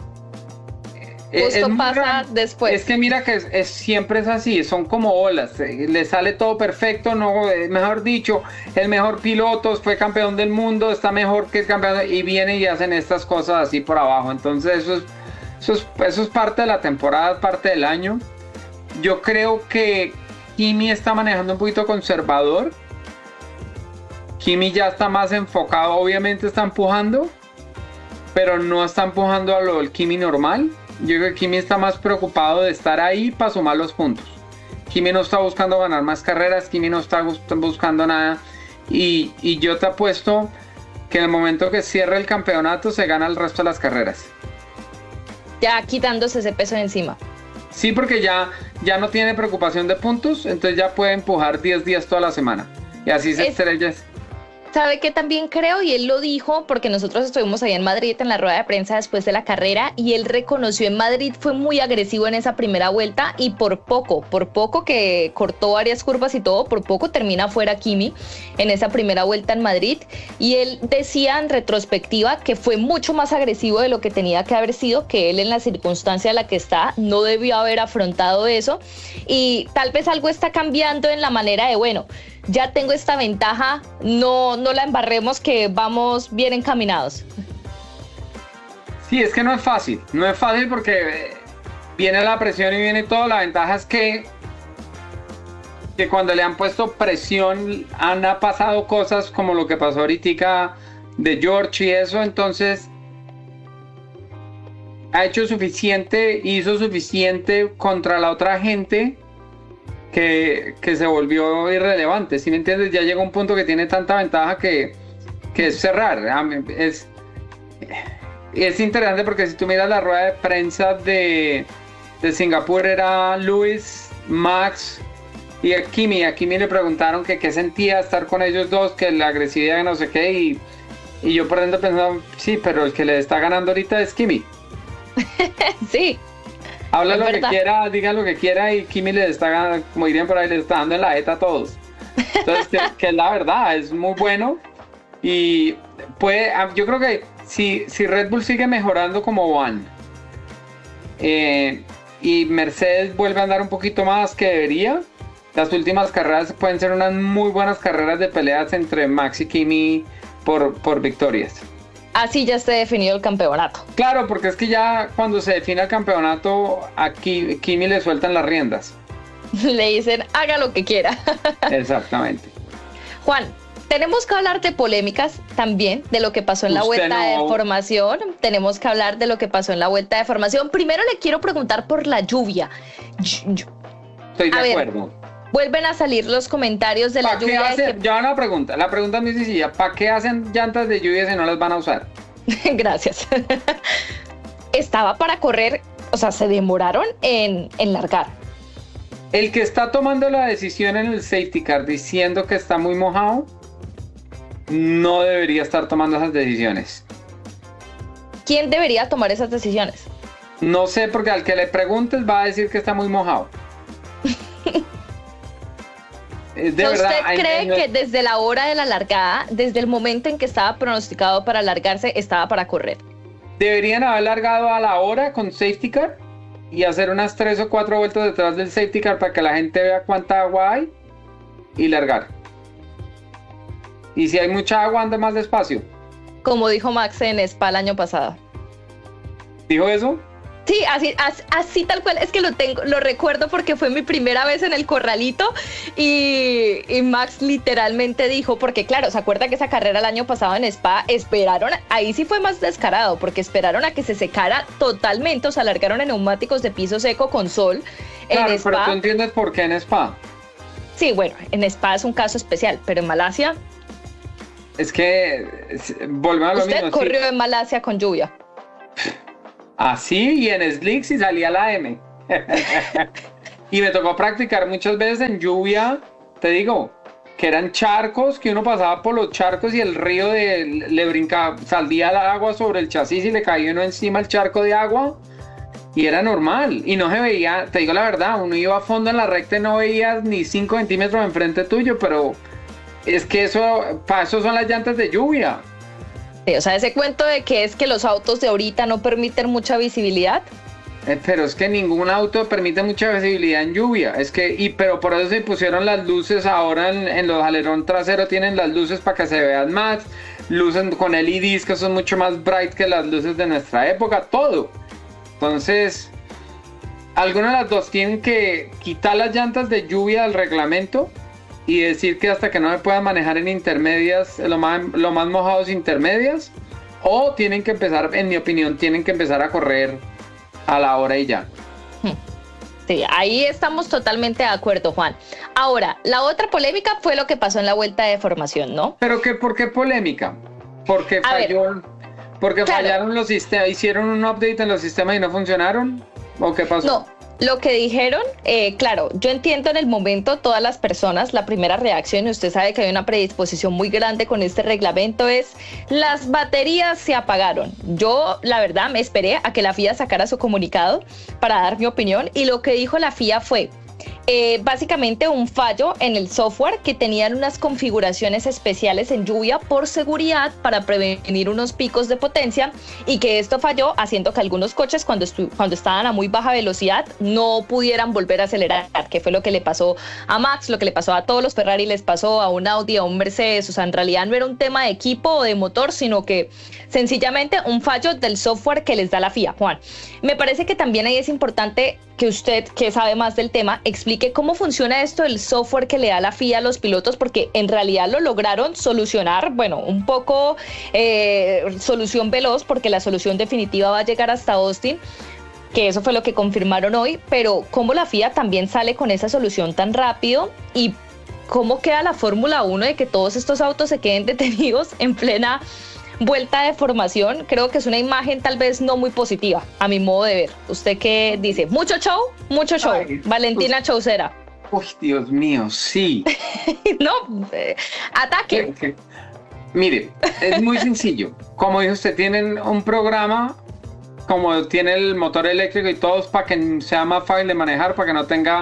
Speaker 2: Justo pasa después.
Speaker 3: Es que mira que siempre es así, son como olas, le sale todo perfecto, no, mejor dicho, el mejor piloto fue campeón del mundo, está mejor que el campeón y viene y hacen estas cosas así por abajo. Entonces eso es parte de la temporada, parte del año. Yo creo que Kimi está manejando un poquito conservador. Kimi ya está más enfocado, obviamente está empujando, pero no está empujando a lo del Kimi normal. Yo creo que Kimi está más preocupado de estar ahí para sumar los puntos. Kimi no está buscando ganar más carreras, Kimi no está buscando nada. Y yo te apuesto que en el momento que cierre el campeonato se gana el resto de las carreras.
Speaker 2: Ya quitándose ese peso de encima.
Speaker 3: Sí, porque ya no tiene preocupación de puntos, entonces ya puede empujar 10 días toda la semana. Y así se estrella.
Speaker 2: ¿Sabe qué también creo? Y él lo dijo porque nosotros estuvimos ahí en Madrid en la rueda de prensa después de la carrera y él reconoció en Madrid fue muy agresivo en esa primera vuelta y por poco que cortó varias curvas y todo, por poco termina fuera Kimi en esa primera vuelta en Madrid y él decía en retrospectiva que fue mucho más agresivo de lo que tenía que haber sido, que él en la circunstancia en la que está no debió haber afrontado eso y tal vez algo está cambiando en la manera de, bueno, ya tengo esta ventaja, no la embarremos que vamos bien encaminados.
Speaker 3: Sí, es que no es fácil porque viene la presión y viene todo. La ventaja es que cuando le han puesto presión han pasado cosas como lo que pasó ahorita de George y eso, entonces hizo suficiente contra la otra gente que se volvió irrelevante, ¿sí me entiendes? Ya llegó un punto que tiene tanta ventaja que es cerrar. Es interesante porque si tú miras la rueda de prensa de Singapur era Lewis, Max y a Kimi le preguntaron que qué sentía estar con ellos dos, que la agresividad no sé qué y yo por dentro pensaba, sí, pero el que le está ganando ahorita es Kimi.
Speaker 2: Sí.
Speaker 3: Habla lo que quiera, diga lo que quiera y Kimi le está ganando, como dirían por ahí, le está dando en la jeta a todos. Entonces, que es la verdad, es muy bueno. Y yo creo que si Red Bull sigue mejorando como van y Mercedes vuelve a andar un poquito más que debería, las últimas carreras pueden ser unas muy buenas carreras de peleas entre Max y Kimi por victorias.
Speaker 2: Así ya esté definido el campeonato.
Speaker 3: Claro, porque es que ya cuando se define el campeonato, aquí Kimi le sueltan las riendas.
Speaker 2: Le dicen, haga lo que quiera.
Speaker 3: Exactamente.
Speaker 2: Juan, tenemos que hablar de polémicas también, de lo que pasó en la vuelta de formación. Tenemos que hablar de lo que pasó en la vuelta de formación. Primero le quiero preguntar por la lluvia.
Speaker 3: Estoy de acuerdo.
Speaker 2: Vuelven a salir los comentarios de la lluvia.
Speaker 3: Yo una pregunta. La pregunta es muy sencilla. ¿Para qué hacen llantas de lluvia si no las van a usar?
Speaker 2: Gracias. Estaba para correr, o sea, se demoraron en largar.
Speaker 3: El que está tomando la decisión en el safety car diciendo que está muy mojado, no debería estar tomando esas decisiones.
Speaker 2: ¿Quién debería tomar esas decisiones?
Speaker 3: No sé, porque al que le preguntes va a decir que está muy mojado.
Speaker 2: ¿Usted cree que desde la hora de la largada, desde el momento en que estaba pronosticado para largarse, estaba para correr?
Speaker 3: Deberían haber largado a la hora con safety car y hacer unas 3 o 4 vueltas detrás del safety car para que la gente vea cuánta agua hay y largar. Y si hay mucha agua, ande más despacio.
Speaker 2: Como dijo Max en Spa el año pasado.
Speaker 3: ¿Dijo eso?
Speaker 2: Sí, así tal cual, es que lo recuerdo porque fue mi primera vez en el corralito y Max literalmente dijo, porque claro, ¿se acuerda que esa carrera el año pasado en Spa esperaron, ahí sí fue más descarado, porque esperaron a que se secara totalmente, o sea, alargaron en neumáticos de piso seco con sol
Speaker 3: Claro,
Speaker 2: en Spa?
Speaker 3: pero tú entiendes por qué en Spa.
Speaker 2: Sí, bueno, en Spa es un caso especial, pero en Malasia...
Speaker 3: Es que volvemos a lo mismo.
Speaker 2: Usted corrió en Malasia con lluvia.
Speaker 3: Así y en slicks y salía la M. Y me tocó practicar muchas veces en lluvia, te digo, que eran charcos, que uno pasaba por los charcos y el río le brincaba, salía el agua sobre el chasis y le caía uno encima el charco de agua y era normal. Y no se veía, te digo la verdad, uno iba a fondo en la recta y no veías ni 5 centímetros enfrente tuyo, pero es que para eso son las llantas de lluvia.
Speaker 2: O sea, ese cuento de que es que los autos de ahorita no permiten mucha visibilidad.
Speaker 3: Pero es que ningún auto permite mucha visibilidad en lluvia. Pero por eso se pusieron las luces ahora en los alerón trasero, tienen las luces para que se vean más. Luces con LEDs que son mucho más bright que las luces de nuestra época, todo. Entonces, alguna de las dos tienen que quitar las llantas de lluvia del reglamento y decir que hasta que no se pueda manejar en intermedias, lo más mojados intermedias, o tienen que empezar, en mi opinión, tienen que empezar a correr a la hora y ya.
Speaker 2: Sí, ahí estamos totalmente de acuerdo, Juan. Ahora, la otra polémica fue lo que pasó en la vuelta de formación, ¿no?
Speaker 3: ¿Pero por qué polémica? Porque fallaron los sistemas, hicieron un update en los sistemas y no funcionaron, ¿o qué pasó?
Speaker 2: No. Lo que dijeron, claro, yo entiendo en el momento todas las personas, la primera reacción, y usted sabe que hay una predisposición muy grande con este reglamento, es las baterías se apagaron. Yo, la verdad, me esperé a que la FIA sacara su comunicado para dar mi opinión, y lo que dijo la FIA fue... básicamente un fallo en el software que tenían unas configuraciones especiales en lluvia por seguridad para prevenir unos picos de potencia y que esto falló haciendo que algunos coches cuando estaban a muy baja velocidad no pudieran volver a acelerar, que fue lo que le pasó a Max, lo que le pasó a todos los Ferrari, les pasó a un Audi, a un Mercedes. O sea, en realidad no era un tema de equipo o de motor, sino que sencillamente un fallo del software que les da la FIA. Juan, me parece que también ahí es importante que usted, que sabe más del tema, explique cómo funciona esto del software que le da la FIA a los pilotos, porque en realidad lo lograron solucionar, bueno, un poco solución veloz, porque la solución definitiva va a llegar hasta Austin, que eso fue lo que confirmaron hoy, pero cómo la FIA también sale con esa solución tan rápido y cómo queda la Fórmula 1 de que todos estos autos se queden detenidos en plena vuelta de formación. Creo que es una imagen tal vez no muy positiva, a mi modo de ver. ¿Usted qué dice? ¿Mucho show? Mucho show. Ay, Valentina Chaucera.
Speaker 3: Uy, Dios mío, sí.
Speaker 2: No, ataque.
Speaker 3: Mire, es muy sencillo. Como dijo usted, tienen un programa, como tiene el motor eléctrico y todos, para que sea más fácil de manejar, para que no tenga,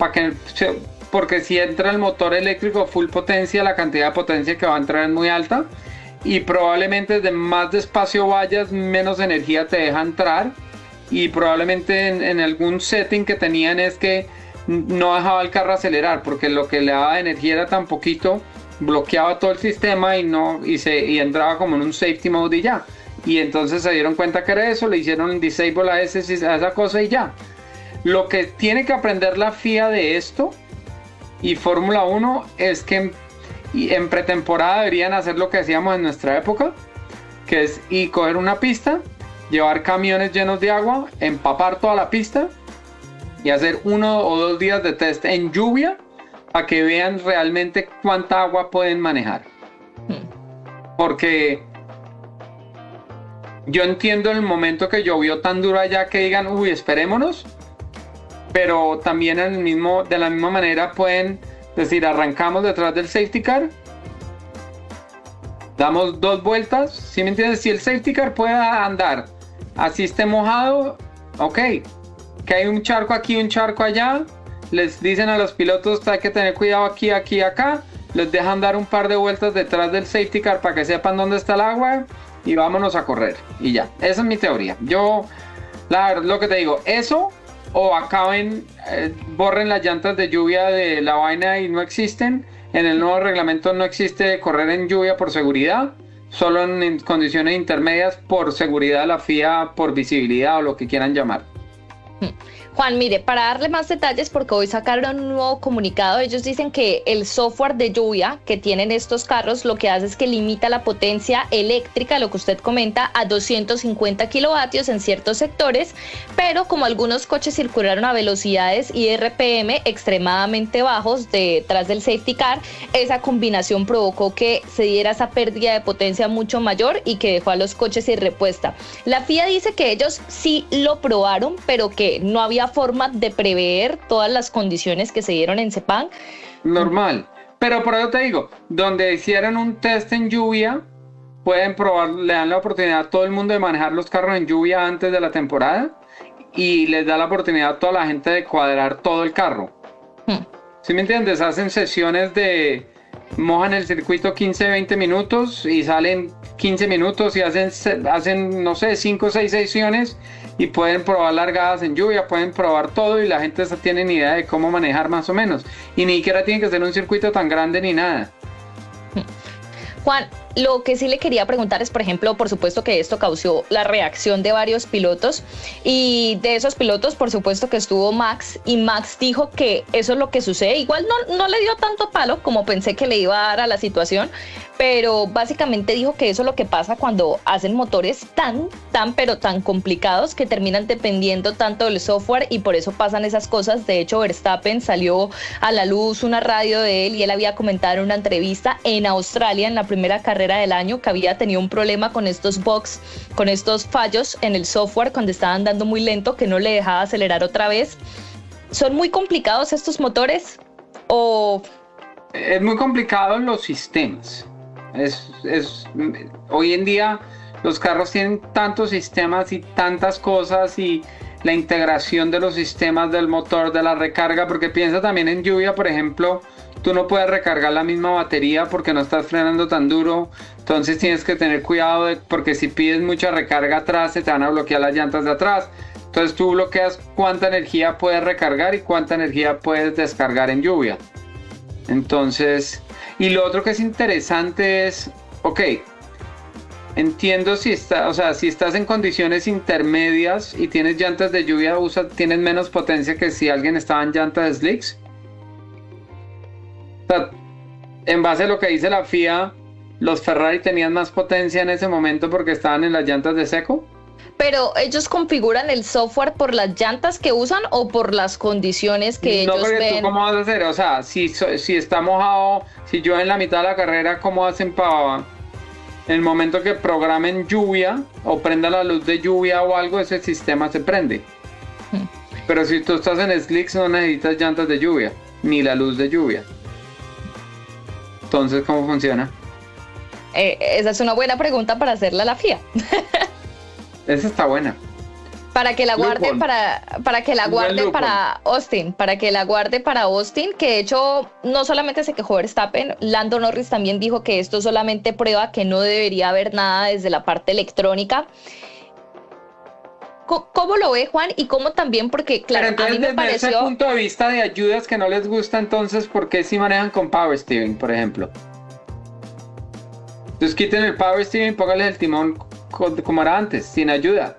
Speaker 3: porque si entra el motor eléctrico full potencia, la cantidad de potencia que va a entrar es muy alta. Y probablemente desde más despacio vayas, menos energía te deja entrar. Y probablemente en algún setting que tenían es que no dejaba el carro acelerar, porque lo que le daba de energía era tan poquito, bloqueaba todo el sistema y entraba como en un safety mode y ya. Y entonces se dieron cuenta que era eso, le hicieron disable a esa cosa y ya. Lo que tiene que aprender la FIA de esto y Fórmula 1 es que en pretemporada deberían hacer lo que hacíamos en nuestra época, que es coger una pista, llevar camiones llenos de agua, empapar toda la pista y hacer 1 o 2 días de test en lluvia para que vean realmente cuánta agua pueden manejar. Porque yo entiendo el momento que llovió tan duro allá que digan, uy, esperémonos, pero también de la misma manera pueden decir, arrancamos detrás del safety car, damos 2 vueltas, ¿sí me entiendes? Si el safety car puede andar, así esté mojado, ok, que hay un charco aquí, un charco allá, les dicen a los pilotos, hay que tener cuidado aquí, aquí, acá, les dejan dar un par de vueltas detrás del safety car para que sepan dónde está el agua y vámonos a correr, y ya, esa es mi teoría. Yo, lo que te digo, eso, o borren las llantas de lluvia de la vaina y no existen. En el nuevo reglamento no existe correr en lluvia por seguridad, solo en condiciones intermedias por seguridad de la FIA, por visibilidad o lo que quieran llamar.
Speaker 2: Juan, mire, para darle más detalles, porque hoy sacaron un nuevo comunicado, ellos dicen que el software de lluvia que tienen estos carros lo que hace es que limita la potencia eléctrica, lo que usted comenta, a 250 kilovatios en ciertos sectores, pero como algunos coches circularon a velocidades y RPM extremadamente bajos detrás del safety car, esa combinación provocó que se diera esa pérdida de potencia mucho mayor y que dejó a los coches sin respuesta. La FIA dice que ellos sí lo probaron, pero que no había forma de prever todas las condiciones que se dieron en Sepang.
Speaker 3: Normal, pero por eso te digo, donde hicieron un test en lluvia, pueden probar, le dan la oportunidad a todo el mundo de manejar los carros en lluvia antes de la temporada y les da la oportunidad a toda la gente de cuadrar todo el carro. ¿Sí me entiendes? Hacen sesiones de mojan el circuito 15-20 minutos y salen 15 minutos y hacen no sé, 5 o 6 sesiones y pueden probar largadas en lluvia, pueden probar todo y la gente tiene ni idea de cómo manejar más o menos. Y ni siquiera tiene que ser un circuito tan grande ni nada.
Speaker 2: Juan, lo que sí le quería preguntar es, por ejemplo, por supuesto que esto causó la reacción de varios pilotos y de esos pilotos, por supuesto que estuvo Max y Max dijo que eso es lo que sucede. Igual no le dio tanto palo como pensé que le iba a dar a la situación, pero básicamente dijo que eso es lo que pasa cuando hacen motores pero tan complicados que terminan dependiendo tanto del software y por eso pasan esas cosas. De hecho, Verstappen salió a la luz una radio de él y él había comentado en una entrevista en Australia, en la primera carrera del año, que había tenido un problema con estos bugs, con estos fallos en el software cuando estaban andando muy lento, que no le dejaba acelerar otra vez. ¿Son muy complicados estos motores? ¿O...?
Speaker 3: Es muy complicado en los sistemas. Hoy en día los carros tienen tantos sistemas y tantas cosas y la integración de los sistemas del motor, de la recarga, porque piensa también en lluvia, por ejemplo, tú no puedes recargar la misma batería porque no estás frenando tan duro, entonces tienes que tener cuidado porque si pides mucha recarga atrás se te van a bloquear las llantas de atrás, entonces tú bloqueas cuánta energía puedes recargar y cuánta energía puedes descargar en lluvia. Entonces, y lo otro que es interesante es, ok, entiendo si estás en condiciones intermedias y tienes llantas de lluvia, tienes menos potencia que si alguien estaba en llantas de slicks. O sea, en base a lo que dice la FIA, los Ferrari tenían más potencia en ese momento porque estaban en las llantas de seco.
Speaker 2: Pero ellos configuran el software por las llantas que usan o por las condiciones que ellos ven. No, porque
Speaker 3: tú cómo vas a hacer, o sea, si está mojado, si yo en la mitad de la carrera, ¿cómo hacen para en el momento que programen lluvia o prenda la luz de lluvia o algo, ese sistema se prende? Pero si tú estás en slicks no necesitas llantas de lluvia, ni la luz de lluvia. Entonces, ¿cómo funciona?
Speaker 2: Esa es una buena pregunta para hacerla a la FIA.
Speaker 3: Esa está buena.
Speaker 2: Para que la guarde para que la guarde para Austin, que de hecho no solamente se quejó Verstappen, Lando Norris también dijo que esto solamente prueba que no debería haber nada desde la parte electrónica. ¿Cómo lo ve, Juan? Y cómo también, porque claro,
Speaker 3: pero entonces,
Speaker 2: a mí me pareció...
Speaker 3: desde ese punto de vista de ayudas que no les gusta, entonces, ¿por qué si manejan con Power Steering, por ejemplo? Entonces quiten el Power Steering y pónganle el timón como era antes, sin ayuda.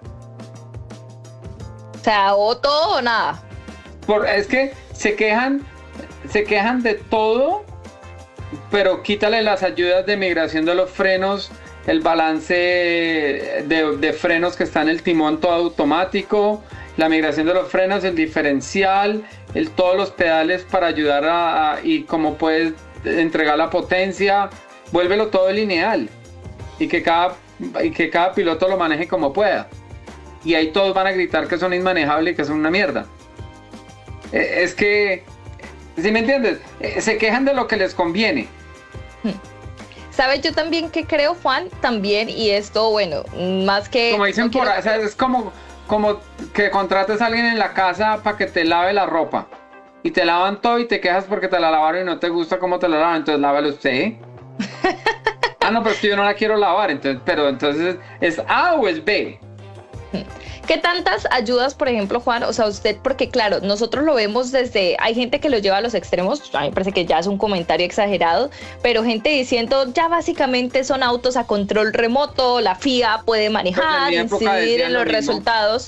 Speaker 2: O sea, o todo o nada.
Speaker 3: Es que se quejan de todo, pero quítale las ayudas de migración de los frenos, el balance de frenos que está en el timón todo automático, la migración de los frenos, el diferencial, todos los pedales para ayudar y cómo puedes entregar la potencia, vuélvelo todo lineal y que cada piloto lo maneje como pueda. Y ahí todos van a gritar que son inmanejables y que son una mierda. Es que, ¿sí me entiendes? Se quejan de lo que les conviene.
Speaker 2: ¿Sabes? Yo también que creo, Juan, también, y esto, bueno, más que...
Speaker 3: Como dicen por ahí, o sea, es como que contrates a alguien en la casa para que te lave la ropa. Y te lavan todo y te quejas porque te la lavaron y no te gusta cómo te la lavan, entonces lávalo usted, ¿eh? No, pero es que yo no la quiero lavar, entonces ¿es A o es B?
Speaker 2: ¿Qué tantas ayudas, por ejemplo, Juan? O sea, usted, porque claro, nosotros lo vemos desde, hay gente que lo lleva a los extremos, a mí me parece que ya es un comentario exagerado, pero gente diciendo, ya básicamente son autos a control remoto, la FIA puede manejar, incidir en los resultados.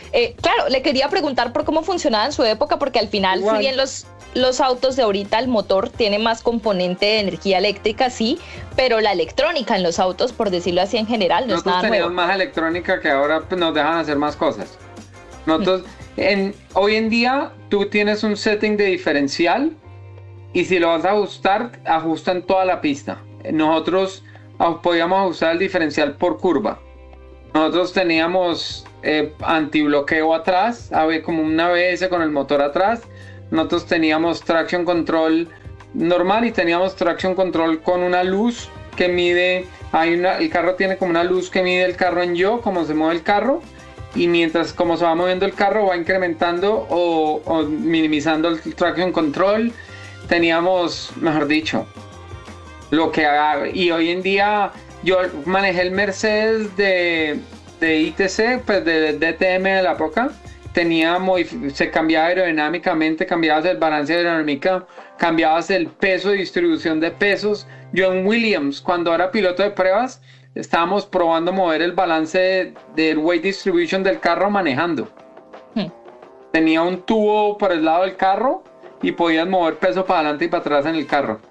Speaker 2: Claro, le quería preguntar por cómo funcionaba en su época, porque al final, si bien los autos de ahorita, el motor tiene más componente de energía eléctrica, sí, pero la electrónica en los autos, por decirlo así en general, no es nada nuevo.
Speaker 3: Nosotros teníamos más electrónica que ahora pues, nos dejan hacer más cosas. Nosotros, hoy en día, tú tienes un setting de diferencial y si lo vas a ajustar, ajustan toda la pista. Nosotros podíamos ajustar el diferencial por curva. Nosotros teníamos antibloqueo atrás, como una ABS con el motor atrás. Nosotros teníamos traction control normal y teníamos traction control con una luz que mide, el carro tiene como una luz que mide el carro en cómo se mueve el carro, y mientras como se va moviendo el carro va incrementando o minimizando el traction control. Teníamos, mejor dicho, lo que y hoy en día yo manejé el Mercedes de ITC, pues de DTM de la época. Se cambiaba aerodinámicamente, cambiabas el balance aerodinámica, cambiabas el peso de distribución de pesos. Yo en Williams, cuando era piloto de pruebas, estábamos probando mover el balance del weight distribution del carro manejando. Tenía un tubo por el lado del carro y podías mover peso para adelante y para atrás en el carro.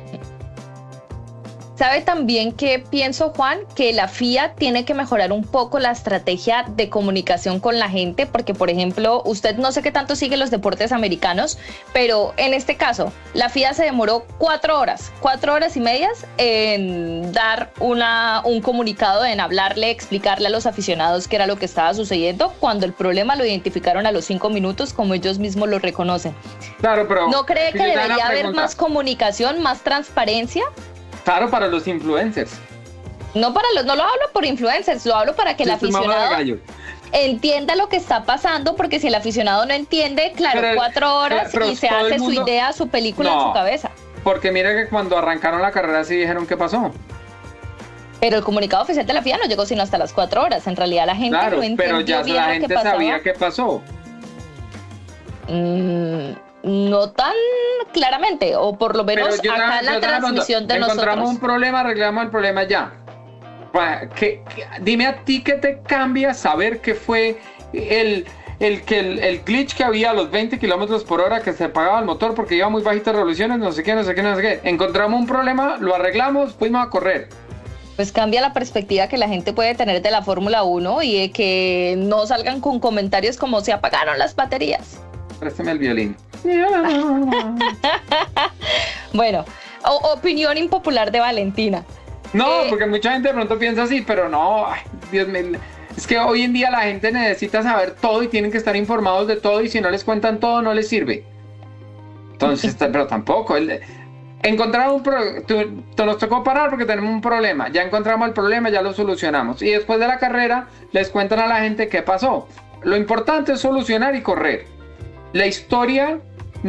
Speaker 2: ¿Sabe también que pienso, Juan? Que la FIA tiene que mejorar un poco la estrategia de comunicación con la gente, porque, por ejemplo, usted no sé qué tanto sigue los deportes americanos, pero en este caso, la FIA se demoró 4 horas y medias en dar un comunicado, en hablarle, explicarle a los aficionados qué era lo que estaba sucediendo, cuando el problema lo identificaron a los 5 minutos, como ellos mismos lo reconocen.
Speaker 3: Claro, pero
Speaker 2: ¿no cree que debería haber más comunicación, más transparencia?
Speaker 3: Claro, para los influencers.
Speaker 2: No lo hablo por influencers, lo hablo para que el aficionado entienda lo que está pasando, porque si el aficionado no entiende, claro, 4 horas y se hace su idea, su película en su cabeza.
Speaker 3: Porque mira que cuando arrancaron la carrera sí dijeron qué pasó.
Speaker 2: Pero el comunicado oficial de la FIA no llegó sino hasta las 4 horas. En realidad la gente no entendió
Speaker 3: pero ya
Speaker 2: bien
Speaker 3: la
Speaker 2: lo
Speaker 3: gente
Speaker 2: que pasaba.
Speaker 3: sabía qué pasó.
Speaker 2: No tan claramente, o por lo menos acá en la transmisión de nosotros.
Speaker 3: Encontramos un problema, arreglamos el problema ya. Dime a ti qué te cambia saber que fue el glitch que había a los 20 kilómetros por hora, que se apagaba el motor porque iba muy bajitas revoluciones, no sé qué. Encontramos un problema, lo arreglamos, fuimos a correr.
Speaker 2: Pues cambia la perspectiva que la gente puede tener de la Fórmula 1 y de que no salgan con comentarios como se apagaron las baterías.
Speaker 3: Préstame el violín.
Speaker 2: Bueno, opinión impopular de Valentina.
Speaker 3: No, porque mucha gente de pronto piensa así, pero no, ay, Dios mío. Es que hoy en día la gente necesita saber todo y tienen que estar informados de todo, y si no les cuentan todo no les sirve. Entonces, pero tampoco. Encontraron nos tocó parar porque tenemos un problema. Ya encontramos el problema, ya lo solucionamos. Y después de la carrera les cuentan a la gente qué pasó. Lo importante es solucionar y correr. La historia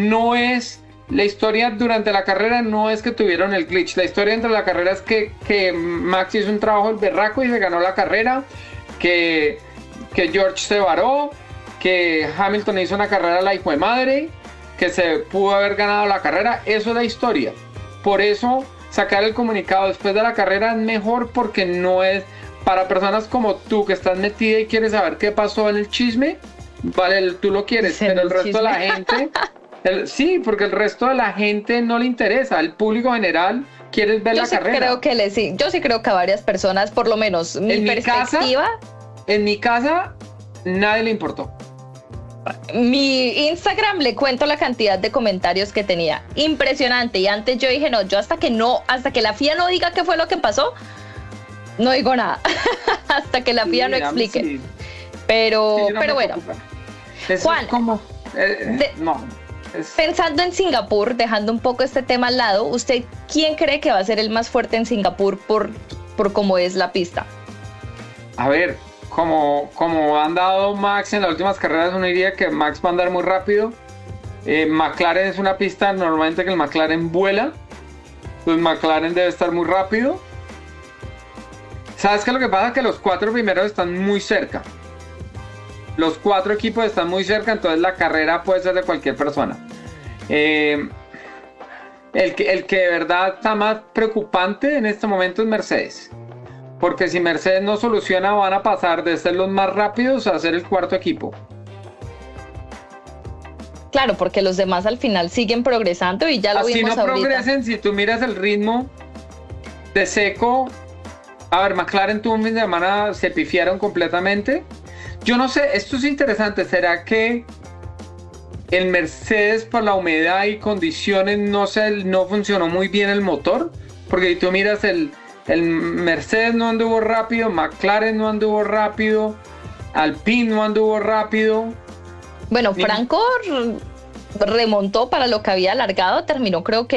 Speaker 3: durante la carrera no es que tuvieron el glitch. La historia dentro de la carrera es que Max hizo un trabajo el berraco y se ganó la carrera, que George se varó, que Hamilton hizo una carrera la hijo de madre, que se pudo haber ganado la carrera. Eso es la historia. Por eso sacar el comunicado después de la carrera es mejor, porque no es para personas como tú que estás metida y quieres saber qué pasó en el chisme. Vale, tú lo quieres, pero el resto de la gente sí, porque el resto de la gente no le interesa. El público general quiere ver la carrera.
Speaker 2: Yo sí creo que a varias personas, por lo menos mi perspectiva.
Speaker 3: En mi casa nadie le importó.
Speaker 2: Mi Instagram, le cuento la cantidad de comentarios que tenía, impresionante. Y antes yo dije, no, yo hasta que la FIA no diga qué fue lo que pasó, no digo nada. Hasta que la FIA no explique. Sí. Pero bueno, Juan, pensando en Singapur, dejando un poco este tema al lado, ¿usted quién cree que va a ser el más fuerte en Singapur por cómo es la pista?
Speaker 3: A ver, como han dado Max en las últimas carreras, uno diría que Max va a andar muy rápido. McLaren es una pista normalmente que el McLaren vuela, pues McLaren debe estar muy rápido. ¿Sabes qué es lo que pasa? Que los 4 primeros están muy cerca. Los 4 equipos están muy cerca, entonces la carrera puede ser de cualquier persona. El que de verdad está más preocupante en este momento es Mercedes. porque si Mercedes no soluciona, van a pasar de ser los más rápidos a ser el cuarto equipo.
Speaker 2: Claro, porque los demás al final siguen progresando y ya lo vimos ahorita. Así no progresen,
Speaker 3: si tú miras el ritmo de Seco, a ver, McLaren tuvo un fin de semana, se pifiaron completamente. Yo no sé, esto es interesante, ¿será que el Mercedes por la humedad y condiciones no funcionó muy bien el motor? Porque si tú miras el Mercedes no anduvo rápido, McLaren no anduvo rápido, Alpine no anduvo rápido.
Speaker 2: Bueno, Franco remontó para lo que había alargado, terminó creo que